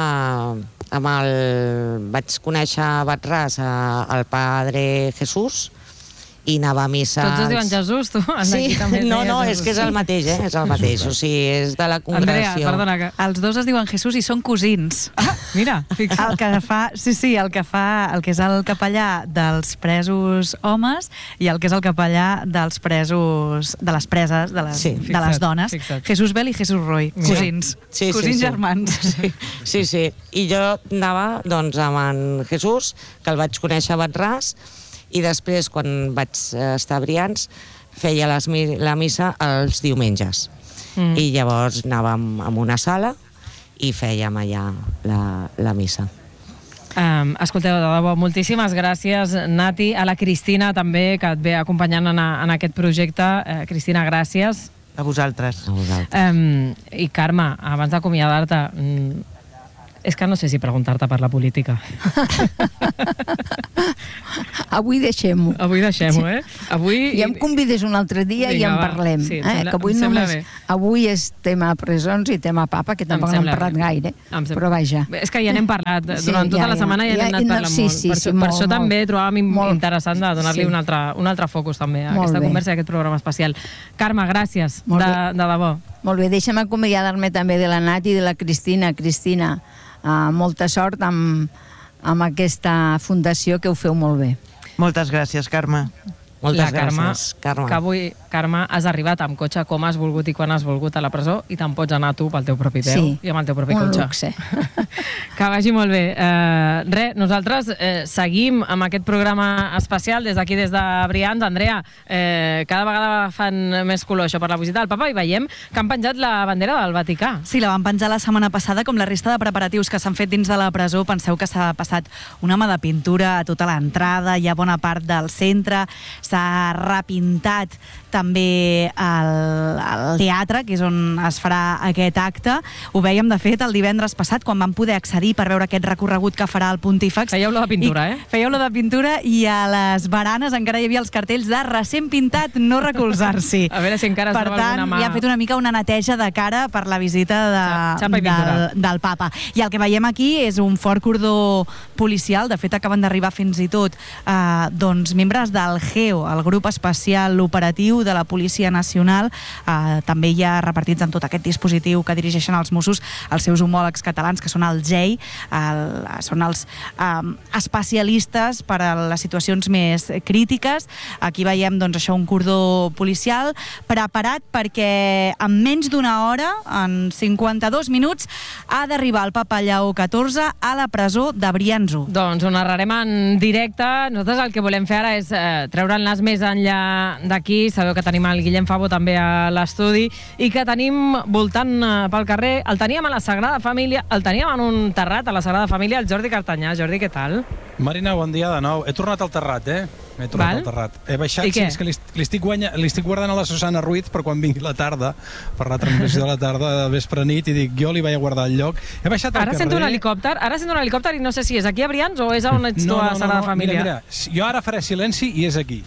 vaig conèixer a Batràs al Padre Jesús, i anava a missa... Tots es diuen Jesús, tu? Sí, no, és que és el mateix, és el mateix, o sigui, és de la congregació. Andrea, perdona que... Els dos es diuen Jesús i són cosins. Mira, fixa't. El que és el capellà dels presos homes i el que és el capellà dels presos, de les preses, de les dones. Fixa't. Jesús Bel i Jesús Roy, cosins. Cosins germans. Sí. I jo anava, doncs, amb en Jesús, que el vaig conèixer a Batràs, i després, quan vaig estar a Brians, feia la missa els diumenges. I llavors anàvem a una sala i fèiem allà la missa. Escolteu, de debò, moltíssimes gràcies, Nati. A la Cristina també, que et ve acompanyant en aquest projecte. Cristina, gràcies. A vosaltres. I Carme, abans d'acomiadar-te, és que no sé si preguntar-te per la política. Avui deixem-ho. Avui deixem-ho, Avui... Ja em convides un altre dia i en parlem. Sí, que avui només... Avui és tema presons i tema papa, que tampoc n'hem parlat gaire. Però vaja. És que ja n'hem parlat. Durant tota la setmana ja n'hem anat parlant molt. Per això també trobàvem interessant de donar-li un altre focus també a aquesta conversa i a aquest programa especial. Carme, gràcies. De debò. Molt bé, deixa'm acomiadar-me també de la Nati i de la Cristina. Cristina, molta sort amb aquesta fundació, que ho feu molt bé. Moltes gràcies, Carme. Moltes gràcies, Carme. Que avui, Carme, has arribat amb cotxe com has volgut i quan has volgut a la presó i te'n pots anar tu pel teu propi peu i amb el teu propi cotxe. Un luxe. Que vagi molt bé. Nosaltres seguim amb aquest programa especial des d'aquí, des de Brians. Andrea, cada vegada fan més color això per la visita del papa i veiem que han penjat la bandera del Vaticà. Sí, la van penjar la setmana passada, com la resta de preparatius que s'han fet dins de la presó. Penseu que s'ha passat una mà de pintura a tota l'entrada, hi ha bona part del centre, s'ha repintat també el teatre, que és on es farà aquest acte. Ho vèiem, de fet, el divendres passat, quan vam poder accedir per veure aquest recorregut que farà el Pontífex. Fèieu lo de pintura, Fèieu lo de pintura i a les baranes encara hi havia els cartells de recent pintat, no recolzar-s'hi. A veure si encara es troba alguna mà. Per tant, ja ha fet una mica una neteja de cara per la visita del papa. I el que veiem aquí és un fort cordó policial. De fet, acaben d'arribar fins i tot membres del GEO, el grup especial operatiu de la Policia Nacional, també hi ha repartits en tot aquest dispositiu que dirigeixen els Mossos, els seus homòlegs catalans, que són el GEI, són els especialistes per a les situacions més crítiques. Aquí veiem això, un cordó policial preparat perquè en menys d'una hora, en 52 minuts, ha d'arribar el papa Lleó XIV a la presó de Brians 1. Doncs ho narrarem en directe. Nosaltres el que volem fer ara és treure el nas més enllà d'aquí. Sabeu que tenim el Guillem Favo també a l'estudi i que tenim voltant pel carrer, el teníem a la Sagrada Família, el teníem en un terrat a la Sagrada Família, el Jordi Cartanyà. Jordi, què tal? Marina, bon dia de nou. He tornat al terrat, He tornat al terrat. He baixat, sí, és que li estic guardant a la Susana Ruiz per quan vingui la tarda, per la transmissió de la tarda, de vespre nit, i dic, jo li vaig a guardar el lloc. He baixat al carrer... Ara sento un helicòpter i no sé si és aquí a Brians o és on ets tu a la Sagrada Família. Mira, jo ara faré silenci i és aquí.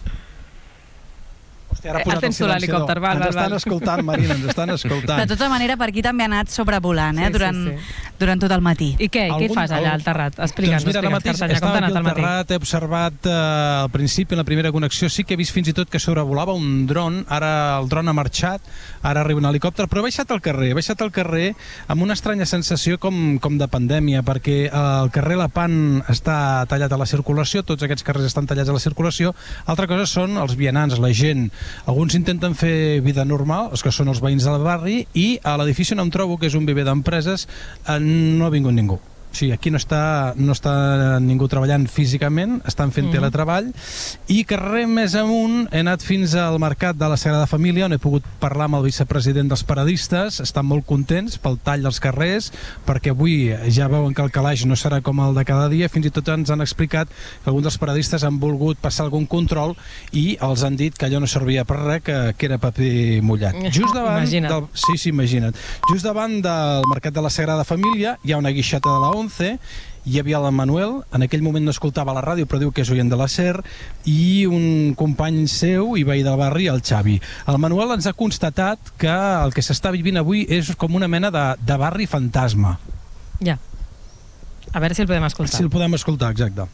Ara tens tu l'helicòpter, ens estan escoltant, Marina, ens estan escoltant. De tota manera, per aquí també ha anat sobrevolant, durant tot el matí. I què hi fas allà al terrat? Explica'ns, Cartanyà, com t'ha anat al matí? He observat al principi, en la primera connexió, sí que he vist fins i tot que sobrevolava un dron, ara el dron ha marxat, ara arriba un helicòpter, però he baixat al carrer amb una estranya sensació com de pandèmia, perquè el carrer Lepant està tallat a la circulació, tots aquests carrers estan tallats a la circulació, altra cosa són els vianants, la gent. Alguns intenten fer vida normal, els que són els veïns del barri, i a l'edifici on em trobo, que és un viver d'empreses, no ha vingut ningú. O sigui, aquí no està ningú treballant físicament, estan fent teletreball, i carrer més amunt he anat fins al mercat de la Sagrada Família, on he pogut parlar amb el vicepresident dels paradistes. Estan molt contents pel tall dels carrers, perquè avui ja veuen que el calaix no serà com el de cada dia. Fins i tot ens han explicat que alguns dels paradistes han volgut passar algun control i els han dit que allò no servia per res, que era paper mullat. Just davant imagina't. Just davant del mercat de la Sagrada Família hi ha una guixeta de la 11, hi havia el Manuel, en aquell moment no escoltava la ràdio, però diu que és oient de la SER, i un company seu i veí del barri, el Xavi. El Manuel ens ha constatat que el que s'està vivint avui és com una mena de barri fantasma. Ja. A veure si el podem escoltar. Si el podem escoltar, exacte.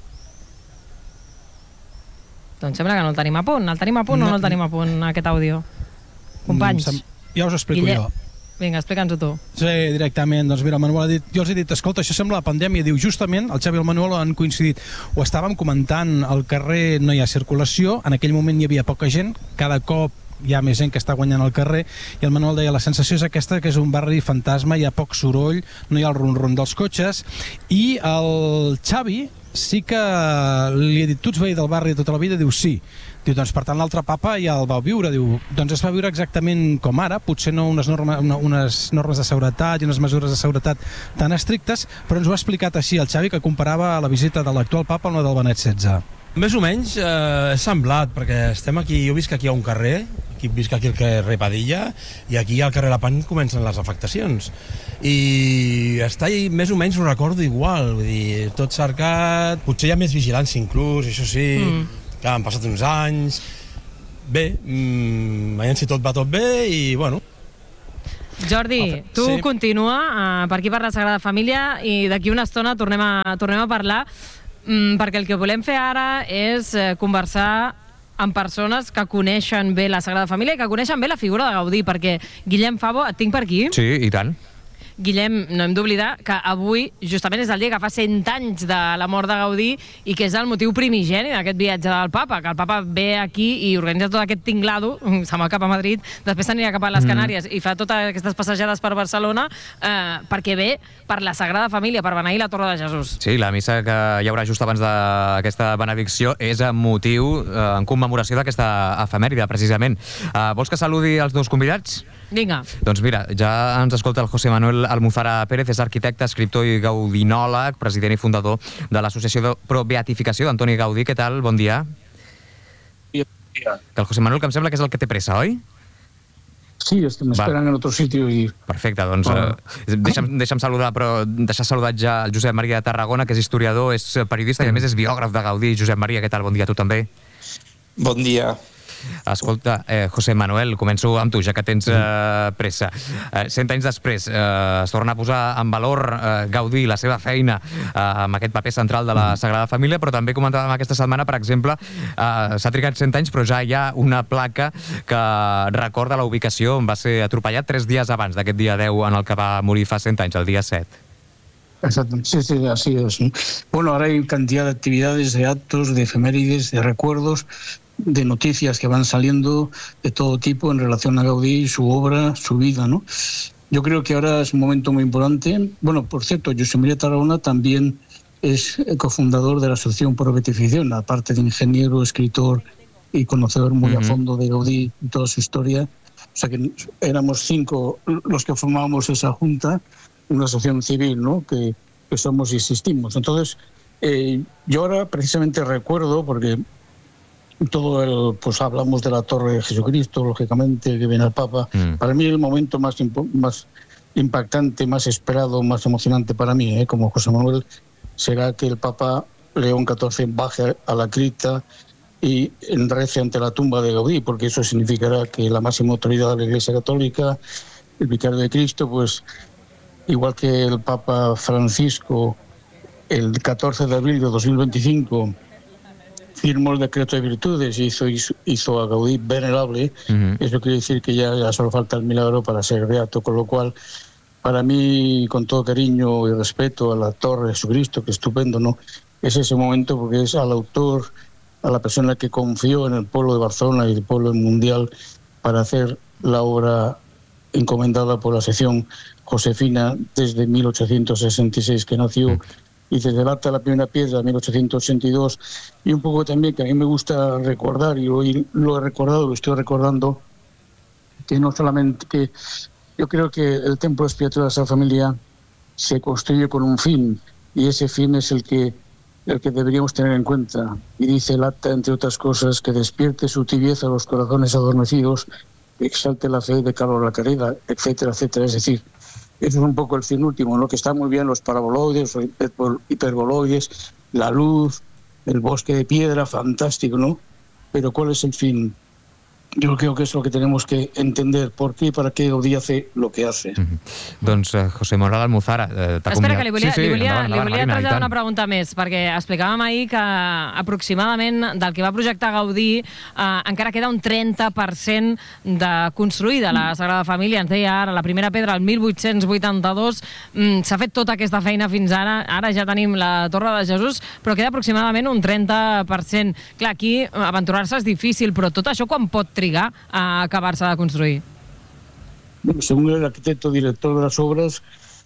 Doncs sembla que no el tenim a punt. El tenim a punt o no el tenim a punt, aquest àudio? Companys? Ja us ho explico jo. Vinga, explica'ns-ho tu. Sí, directament. Doncs mira, el Manuel ha dit, jo els he dit, escolta, això sembla la pandèmia. Diu, justament, el Xavi i el Manuel han coincidit. Ho estàvem comentant, al carrer no hi ha circulació, en aquell moment hi havia poca gent, cada cop hi ha més gent que està guanyant al carrer, i el Manuel deia, la sensació és aquesta, que és un barri fantasma, hi ha poc soroll, no hi ha el rum-rum dels cotxes, i el Xavi sí que li he dit, tu ets veí del barri de tota la vida? Diu, sí. Diu, doncs per tant l'altre papa ja el va viure. Diu, doncs es va viure exactament com ara, potser no unes normes de seguretat i unes mesures de seguretat tan estrictes, però ens ho ha explicat així el Xavi, que comparava la visita de l'actual papa amb la del Benet XVI. Més o menys és semblat, perquè estem aquí, jo visc aquí a un carrer, visc aquí al carrer Padilla, i aquí al carrer Lepant comencen les afectacions. I està ahí, més o menys ho recordo igual, vull dir, tot cercat, potser hi ha més vigilància inclús, això sí, que han passat uns anys. Bé, veiem si tot va tot bé i, bueno... Jordi, tu continua per aquí per la Sagrada Família i d'aquí una estona tornem a parlar, perquè el que volem fer ara és conversar amb persones que coneixen bé la Sagrada Família i que coneixen bé la figura de Gaudí, perquè Guillem Favo, et tinc per aquí? Sí, i tant. Guillem, no hem d'oblidar que avui justament és el dia que fa 100 anys de la mort de Gaudí i que és el motiu primigeni d'aquest viatge del papa, que el papa ve aquí i organitza tot aquest tinglado, se'n va cap a Madrid, després s'anirà cap a les Canàries i fa totes aquestes passejades per Barcelona perquè ve per la Sagrada Família, per beneir la Torre de Jesús. Sí, la missa que hi haurà just abans d'aquesta benedicció és en motiu, en commemoració d'aquesta efemèride, precisament. Vols que saludi els dos convidats? Vinga. Doncs mira, ja ens escolta el José Manuel Almuzara Pérez, és arquitecte, escriptor i gaudinòleg, president i fundador de l'Associació de Pro Beatificació d'Antoni Gaudí. Què tal? Bon dia. Bon dia. Que el José Manuel, que em sembla que és el que té pressa, oi? Sí, es que m'esperen en otro sitio i... Perfecte, doncs deixa'm saludar, però deixar saludat ja el Josep Maria de Tarragona, que és historiador, és periodista i a més és biògraf de Gaudí. Josep Maria, què tal? Bon dia a tu també. Bon dia. Escolta, José Manuel, començo amb tu, ja que tens pressa. 100 anys després es torna a posar en valor Gaudí, la seva feina amb aquest paper central de la Sagrada Família, però també comentàvem aquesta setmana, per exemple, s'ha trigat 100 anys, però ja hi ha una placa que recorda la ubicació on va ser atropellat 3 dies abans d'aquest dia 10 en el que va morir fa 100 anys, el dia 7. Exacto, sí, así es. Bueno, ahora hay cantidad de actividades, de actos, de efemérides, de recuerdos, de noticias que van saliendo de todo tipo en relación a Gaudí, su obra, su vida, ¿no? Yo creo que ahora es un momento muy importante. Bueno, por cierto, Josep Maria Tarragona también es cofundador de la Asociación Pro Beatificación, aparte de ingeniero, escritor y conocedor muy a fondo de Gaudí y toda su historia. O sea que éramos 5 los que formábamos esa junta, una asociación civil, ¿no? Que somos y existimos. Entonces, yo ahora precisamente recuerdo, porque pues hablamos de la Torre de Jesucristo, lógicamente, que viene el Papa. Para mí el momento más impactante, más esperado, más emocionante para mí, como José Manuel, será que el Papa León XIV baje a la cripta y rece ante la tumba de Gaudí, porque eso significará que la máxima autoridad de la Iglesia Católica, el Vicario de Cristo, pues igual que el Papa Francisco el 14 de abril de 2025 firmó el decreto de virtudes y hizo a Gaudí venerable, eso quiere decir que ya solo falta el milagro para ser beato, con lo cual, para mí, con todo cariño y respeto a la Torre de Jesucristo, que estupendo, ¿no? Es ese momento porque es al autor, a la persona que confió en el pueblo de Barcelona y el pueblo mundial para hacer la obra encomendada por la sección josefina desde 1866 que nació, y desde el acta de la primera piedra de 1882, y un poco también que a mí me gusta recordar, y hoy lo he recordado, lo estoy recordando, que no solamente que yo creo que el templo expiatorio de la Sagrada Familia se construye con un fin, y ese fin es el que deberíamos tener en cuenta. Y dice el acta, entre otras cosas, que despierte su tibieza a los corazones adormecidos, que exalte la fe de calor a la caridad, etcétera, etcétera. Es decir, eso es un poco el fin último, ¿no? Que está muy bien los paraboloides, los hiperboloides, la luz, el bosque de piedra, fantástico, ¿no? Pero ¿cuál es el fin? Yo creo que es lo que tenemos que entender. ¿Por qué y para qué Gaudí hace lo que hace? Doncs José Manuel Almuzara... Espera, que li volia traslladar una pregunta més, perquè explicàvem ahir que aproximadament del que va projectar Gaudí encara queda un 30% de construir de la Sagrada Família. Ens deia ara, la primera pedra el 1882, s'ha fet tota aquesta feina fins ara, ara ja tenim la Torre de Jesús, però queda aproximadament un 30%. Clar, aquí aventurar-se és difícil, però tot això quan pot trigar a acabar-se de construir? Bueno, según el arquitecto director de las obras,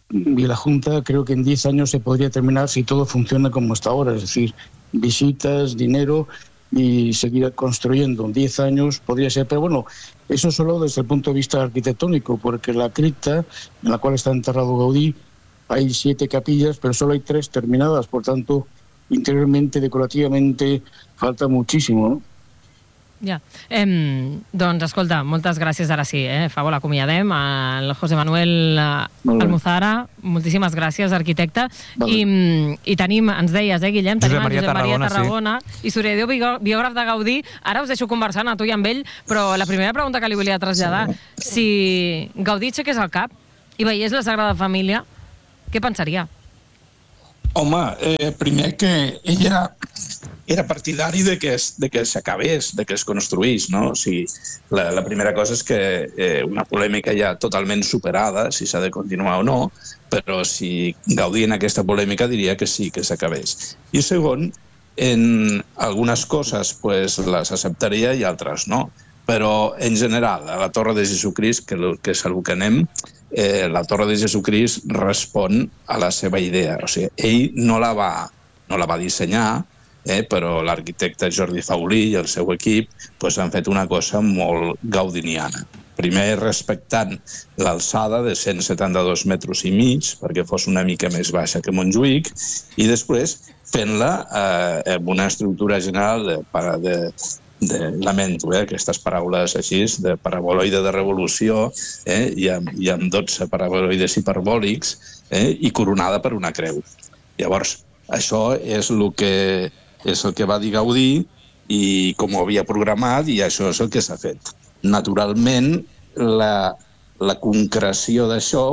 y la Junta, creo que en 10 años se podría terminar si todo funciona como está ahora, es decir, visitas, dinero y seguir construyendo. En 10 años podría ser, pero bueno, eso solo desde el punto de vista arquitectónico, porque la cripta en la cual está enterrado Gaudí, hay 7 capillas, pero solo hay 3 terminadas, por tanto, interiormente, decorativamente, falta muchísimo, ¿no? Ja. Doncs, escolta, moltes gràcies, ara sí, Fabo, l'acomiadem, al José Manuel Almuzara, moltíssimes gràcies, arquitecte, i tenim, ens deies, Guillem, tenim en Josep Maria Tarragona, historiador biògraf de Gaudí. Ara us deixo conversant a tu i amb ell, però la primera pregunta que li volia traslladar, si Gaudí aixequés el cap i veiés la Sagrada Família, què pensaria? Home, primer que ella era partidari de que s'acabés, de que es construís, no? O sigui, la primera cosa és que una polèmica ja totalment superada, si s'ha de continuar o no, però si Gaudí en aquesta polèmica diria que sí, que s'acabés. I segon, en algunes coses pues, les acceptaria i altres no. Però en general, a la Torre de Jesucrist, que és el que anem, la Torre de Jesucrist respon a la seva idea. O sigui, ell no la va dissenyar, però l'arquitecte Jordi Faulí i el seu equip han fet una cosa molt gaudiniana. Primer respectant l'alçada de 172 metres i mig, perquè fos una mica més baixa que Montjuïc, i després fent-la amb una estructura general lamento aquestes paraules així, de paraboloide de revolució, i amb 12 paraboloides hiperbòlics, i coronada per una creu. Llavors, això és el que va dir Gaudí i com ho havia programat, i això és el que s'ha fet. Naturalment, la concreció d'això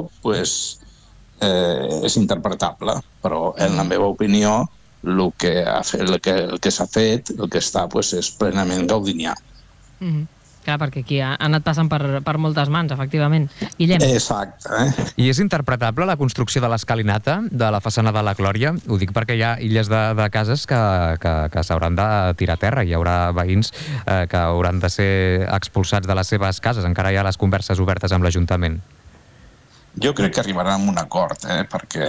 és interpretable, però en la meva opinió el que s'ha fet, el que està, és plenament gaudinià. Clar, perquè aquí ha anat passant per moltes mans, efectivament. Guillem. Exacte. I és interpretable la construcció de l'escalinata de la façana de la Glòria? Ho dic perquè hi ha illes de cases que s'hauran de tirar a terra. Hi haurà veïns que hauran de ser expulsats de les seves cases. Encara hi ha les converses obertes amb l'Ajuntament. Jo crec que arribaran a un acord, perquè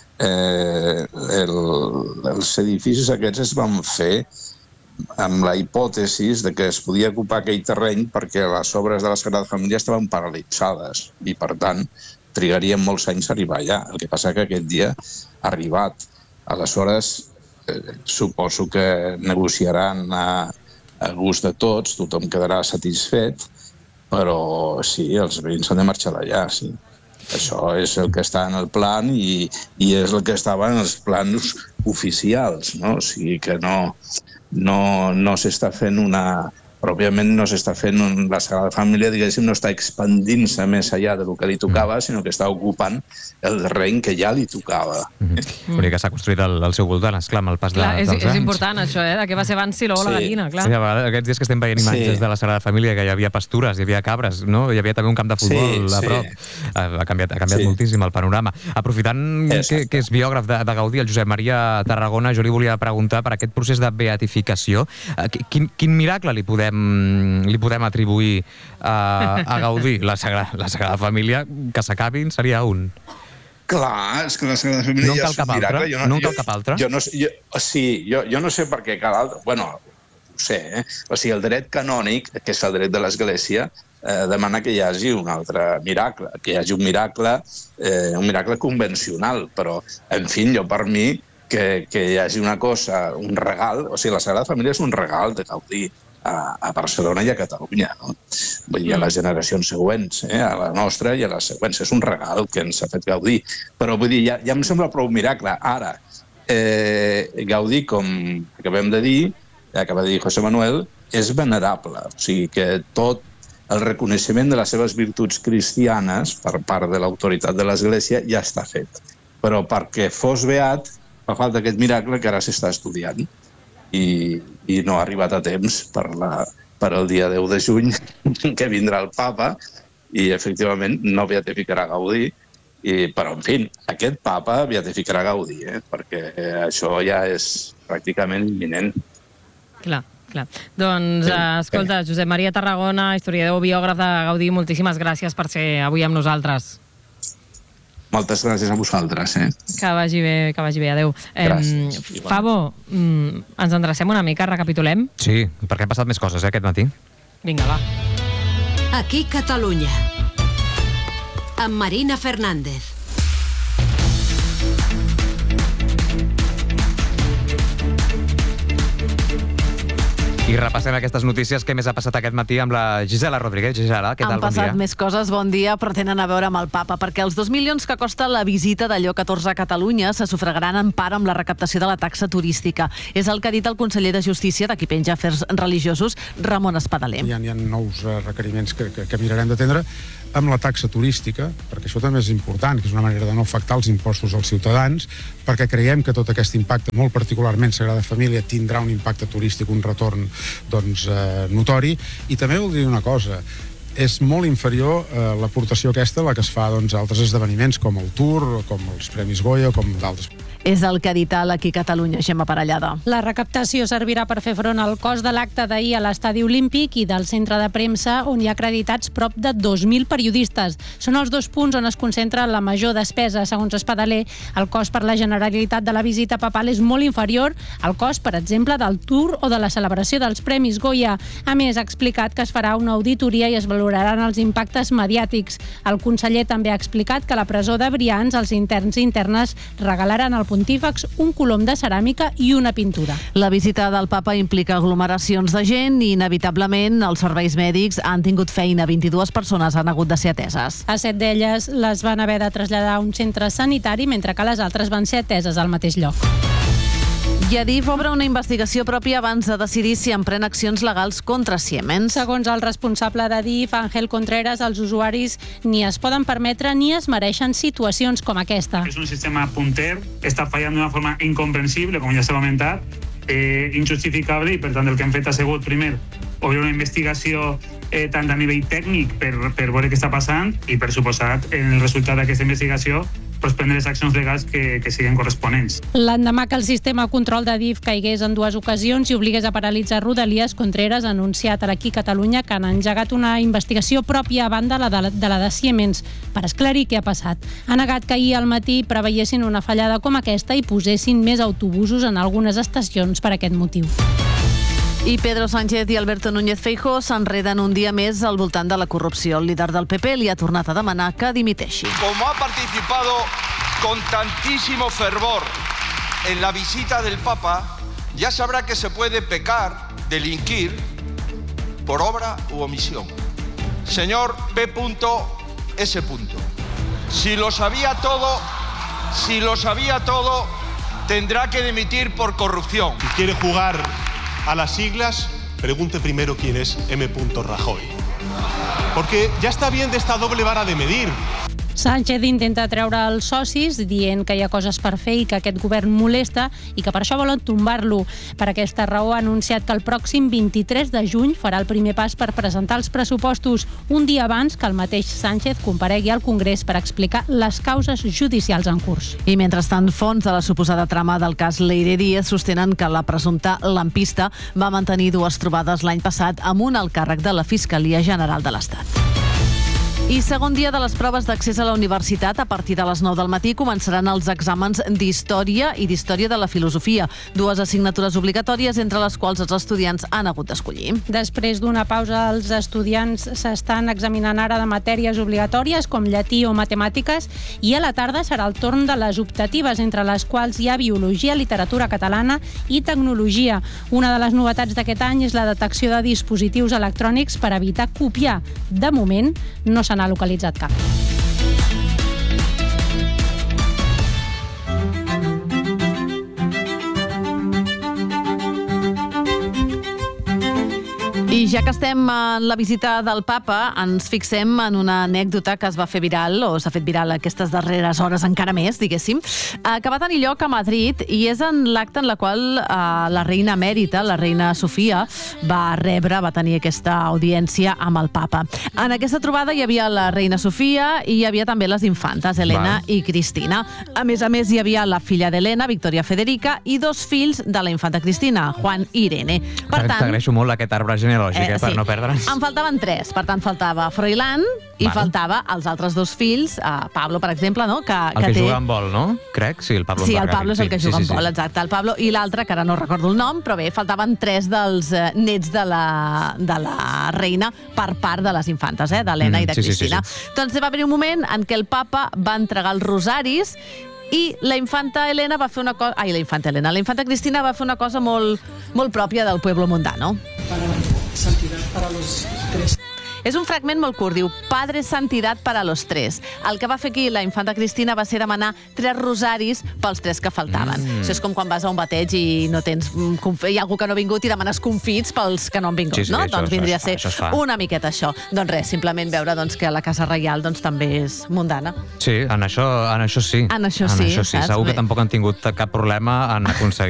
els edificis aquests es van fer amb la hipòtesi de que es podia ocupar aquell terreny perquè les obres de la Sagrada Família estaven paralitzades i, per tant, trigarien molts anys a arribar allà. El que passa que aquest dia ha arribat. Aleshores, suposo que negociaran a gust de tots, tothom quedarà satisfet, però sí, els veïns han de marxar d'allà, sí. Això és el que està en el plan i és el que estava en els plans oficials, no? O sigui que no s'està fent pròpiament no s'està fent la Sagrada Família, diguéssim, no està expandint-se més allà del que li tocava, sinó que està ocupant el terreny que ja li tocava. L'únic que s'ha construït al seu voltant, esclar, amb el pas dels anys. És important això, de què va ser abans i l'ou la gallina, clar. Sí, a vegades, aquests dies que estem veient imatges de la Sagrada Família, que hi havia pastures, hi havia cabres, no? Hi havia també un camp de futbol a prop. Ha canviat moltíssim el panorama. Aprofitant que és biògraf de Gaudí, el Josep Maria Tarragona, jo li volia preguntar per aquest procés de beatificació. Quin miracle li podem atribuir a Gaudí? La Sagrada Família, que s'acabin, seria un. Clar, és que la Sagrada Família ja és un miracle. No cal cap altre? Sí, jo no sé per què cal altre. Bueno, ho sé, O sigui, el dret canònic, que és el dret de l'Església, demana que hi hagi un altre miracle, que hi hagi un miracle convencional, però, en fi, jo per mi, que hi hagi una cosa, un regal, o sigui, la Sagrada Família és un regal de Gaudí a Barcelona i a Catalunya, no? Vull dir, a les generacions següents, a la nostra i a les següents. És un regal que ens ha fet Gaudí. Però vull dir, ja em sembla prou miracle. Ara, Gaudí, com acabem de dir, acaba de dir José Manuel, és venerable. O sigui que tot el reconeixement de les seves virtuts cristianes per part de l'autoritat de l'Església ja està fet. Però perquè fos beat, fa falta aquest miracle que ara s'està estudiant. I no ha arribat a temps per al dia 10 de juny, que vindrà el Papa, i efectivament no beatificarà Gaudí, però en fi, aquest Papa beatificarà Gaudí, perquè això ja és pràcticament imminent. Clar. Doncs, escolta, Josep Maria Tarragona, historiador, biògraf de Gaudí, moltíssimes gràcies per ser avui amb nosaltres. Moltes gràcies a vosaltres. Que vagi bé, adeu. Gràcies. Fabo, ens endrecem una mica, recapitulem? Sí, perquè han passat més coses aquest matí. Vinga, va. Aquí Catalunya, amb Marina Fernández. I repassem aquestes notícies que més ha passat aquest matí amb la Gisela Rodríguez. Gisela, què tal? Han passat més coses, bon dia, però tenen a veure amb el papa, perquè els 2 milions que costa la visita de Lleó XIV a Catalunya se sufragaran en part amb la recaptació de la taxa turística. És el que ha dit el conseller de Justícia, de qui penja Afers Religiosos, Ramon Espadaler. Hi ha nous requeriments que mirarem d'atendre amb la taxa turística, perquè això també és important, que és una manera de no afectar els impostos als ciutadans, perquè creiem que tot aquest impacte, molt particularment Sagrada Família, tindrà un impacte turístic, un retorn notori. I també vol dir una cosa, és molt inferior l'aportació aquesta a la que es fa a altres esdeveniments com el Tour, com els Premis Goya, com d'altres. És el que ha dit l'Aquí Catalunya, Gemma Parellada. La recaptació servirà per fer front al cost de l'acte d'ahir a l'Estadi Olímpic i del centre de premsa, on hi ha acreditats prop de 2.000 periodistes. Són els 2 punts on es concentra la major despesa. Segons Espadaler, el cost per la Generalitat de la visita papal és molt inferior al cost, per exemple, del Tour o de la celebració dels Premis Goya. A més, ha explicat que es farà una auditoria i es valoraran els impactes mediàtics. El conseller també ha explicat que a la presó de Brians els interns i internes regalaran al pontífex un colom de ceràmica i una pintura. La visita del papa implica aglomeracions de gent i, inevitablement, els serveis mèdics han tingut feina. 22 persones han hagut de ser ateses. A 7 d'elles les van haver de traslladar a un centre sanitari, mentre que les altres van ser ateses al mateix lloc. I Adif obre una investigació pròpia abans de decidir si emprèn accions legals contra Siemens. Segons el responsable d'Adif, Ángel Contreras, els usuaris ni es poden permetre ni es mereixen situacions com aquesta. És un sistema punter, està fallant d'una forma incomprensible, com ja s'ha comentat, injustificable, i per tant el que hem fet ha sigut, primer, obrir una investigació tant a nivell tècnic per veure què està passant i, per suposat, en el resultat d'aquesta investigació prendre les accions legals que siguin corresponents. L'endemà que el sistema de control d'Adif caigués en 2 ocasions i obligués a paralitzar Rodalies, Contreras ha anunciat a l'Aquí Catalunya que han engegat una investigació pròpia a banda de la de Siemens per esclarir què ha passat. Ha negat que ahir al matí preveiessin una fallada com aquesta i posessin més autobusos en algunes estacions per aquest motiu. I Pedro Sánchez i Alberto Núñez Feijóo s'enreden un dia més al voltant de la corrupció. El líder del PP li ha tornat a demanar que dimiteixi. Como ha participado con tantísimo fervor en la visita del Papa, ya sabrá que se puede pecar, delinquir, por obra u omisión. Señor P.S. Si lo sabía todo, tendrá que dimitir por corrupción. Si quiere jugar a las siglas, pregunte primero quién es M. Rajoy. Porque ya está bien de esta doble vara de medir. Sánchez intenta treure els socis dient que hi ha coses per fer i que aquest govern molesta i que per això volen tombar-lo. Per aquesta raó ha anunciat que el pròxim 23 de juny farà el primer pas per presentar els pressupostos, un dia abans que el mateix Sánchez comparegui al Congrés per explicar les causes judicials en curs. I mentrestant, fonts de la suposada trama del cas Leire Díez sostenen que la presumpta lampista va mantenir 2 trobades l'any passat amb un alt càrrec de la Fiscalia General de l'Estat. I segon dia de les proves d'accés a la universitat, a partir de les 9 del matí començaran els exàmens d'Història i d'Història de la Filosofia, 2 assignatures obligatòries entre les quals els estudiants han hagut d'escollir. Després d'una pausa, els estudiants s'estan examinant ara de matèries obligatòries com llatí o matemàtiques i a la tarda serà el torn de les optatives, entre les quals hi ha Biologia, Literatura Catalana i Tecnologia. Una de les novetats d'aquest any és la detecció de dispositius electrònics per evitar copiar. De moment, no s'ha localitzat cap. I ja que estem en la visita del Papa, ens fixem en una anècdota que es va fer viral, o s'ha fet viral aquestes darreres hores encara més, diguéssim, que va tenir lloc a Madrid, i és en l'acte en la qual la reina emèrita, la reina Sofia, va tenir aquesta audiència amb el Papa. En aquesta trobada hi havia la reina Sofia i hi havia també les infantes, Helena i Cristina. A més, hi havia la filla d'Helena, Victoria Federica, i 2 fills de la infanta Cristina, Juan i Irene. Per tant, t'agraeixo molt aquest arbre genealògic, lògic, per no perdre'ns. En faltaven 3, per tant faltava Froilán i faltava els altres 2 fills, Pablo, per exemple, no? El que juga amb vol, no? Crec, sí, el Pablo. Sí, el Pablo és el que juga amb vol, exacte, el Pablo, i l'altre, que ara no recordo el nom, però bé, faltaven 3 dels nets de la reina per part de les infantes, d'Helena i de Cristina. Doncs va haver un moment en què el papa va entregar els rosaris i la infanta Helena va fer una cosa... Ai, la infanta Cristina va fer una cosa molt pròpia del pueblo mundano. Santidad para los 3. És un fragment molt curt, diu Padre Santidad para los 3. El que va fer aquí la infanta Cristina va ser demanar 3 rosaris pels 3 que faltaven. Això és com quan vas a un bateig i no tens... hi ha algú que no ha vingut i demanes confits pels que no han vingut, no? Doncs vindria a ser una miqueta això. Doncs res, simplement veure que la Casa Reial també és mundana. Sí, en això sí. En això sí. Segur que tampoc han tingut cap problema en aconseguir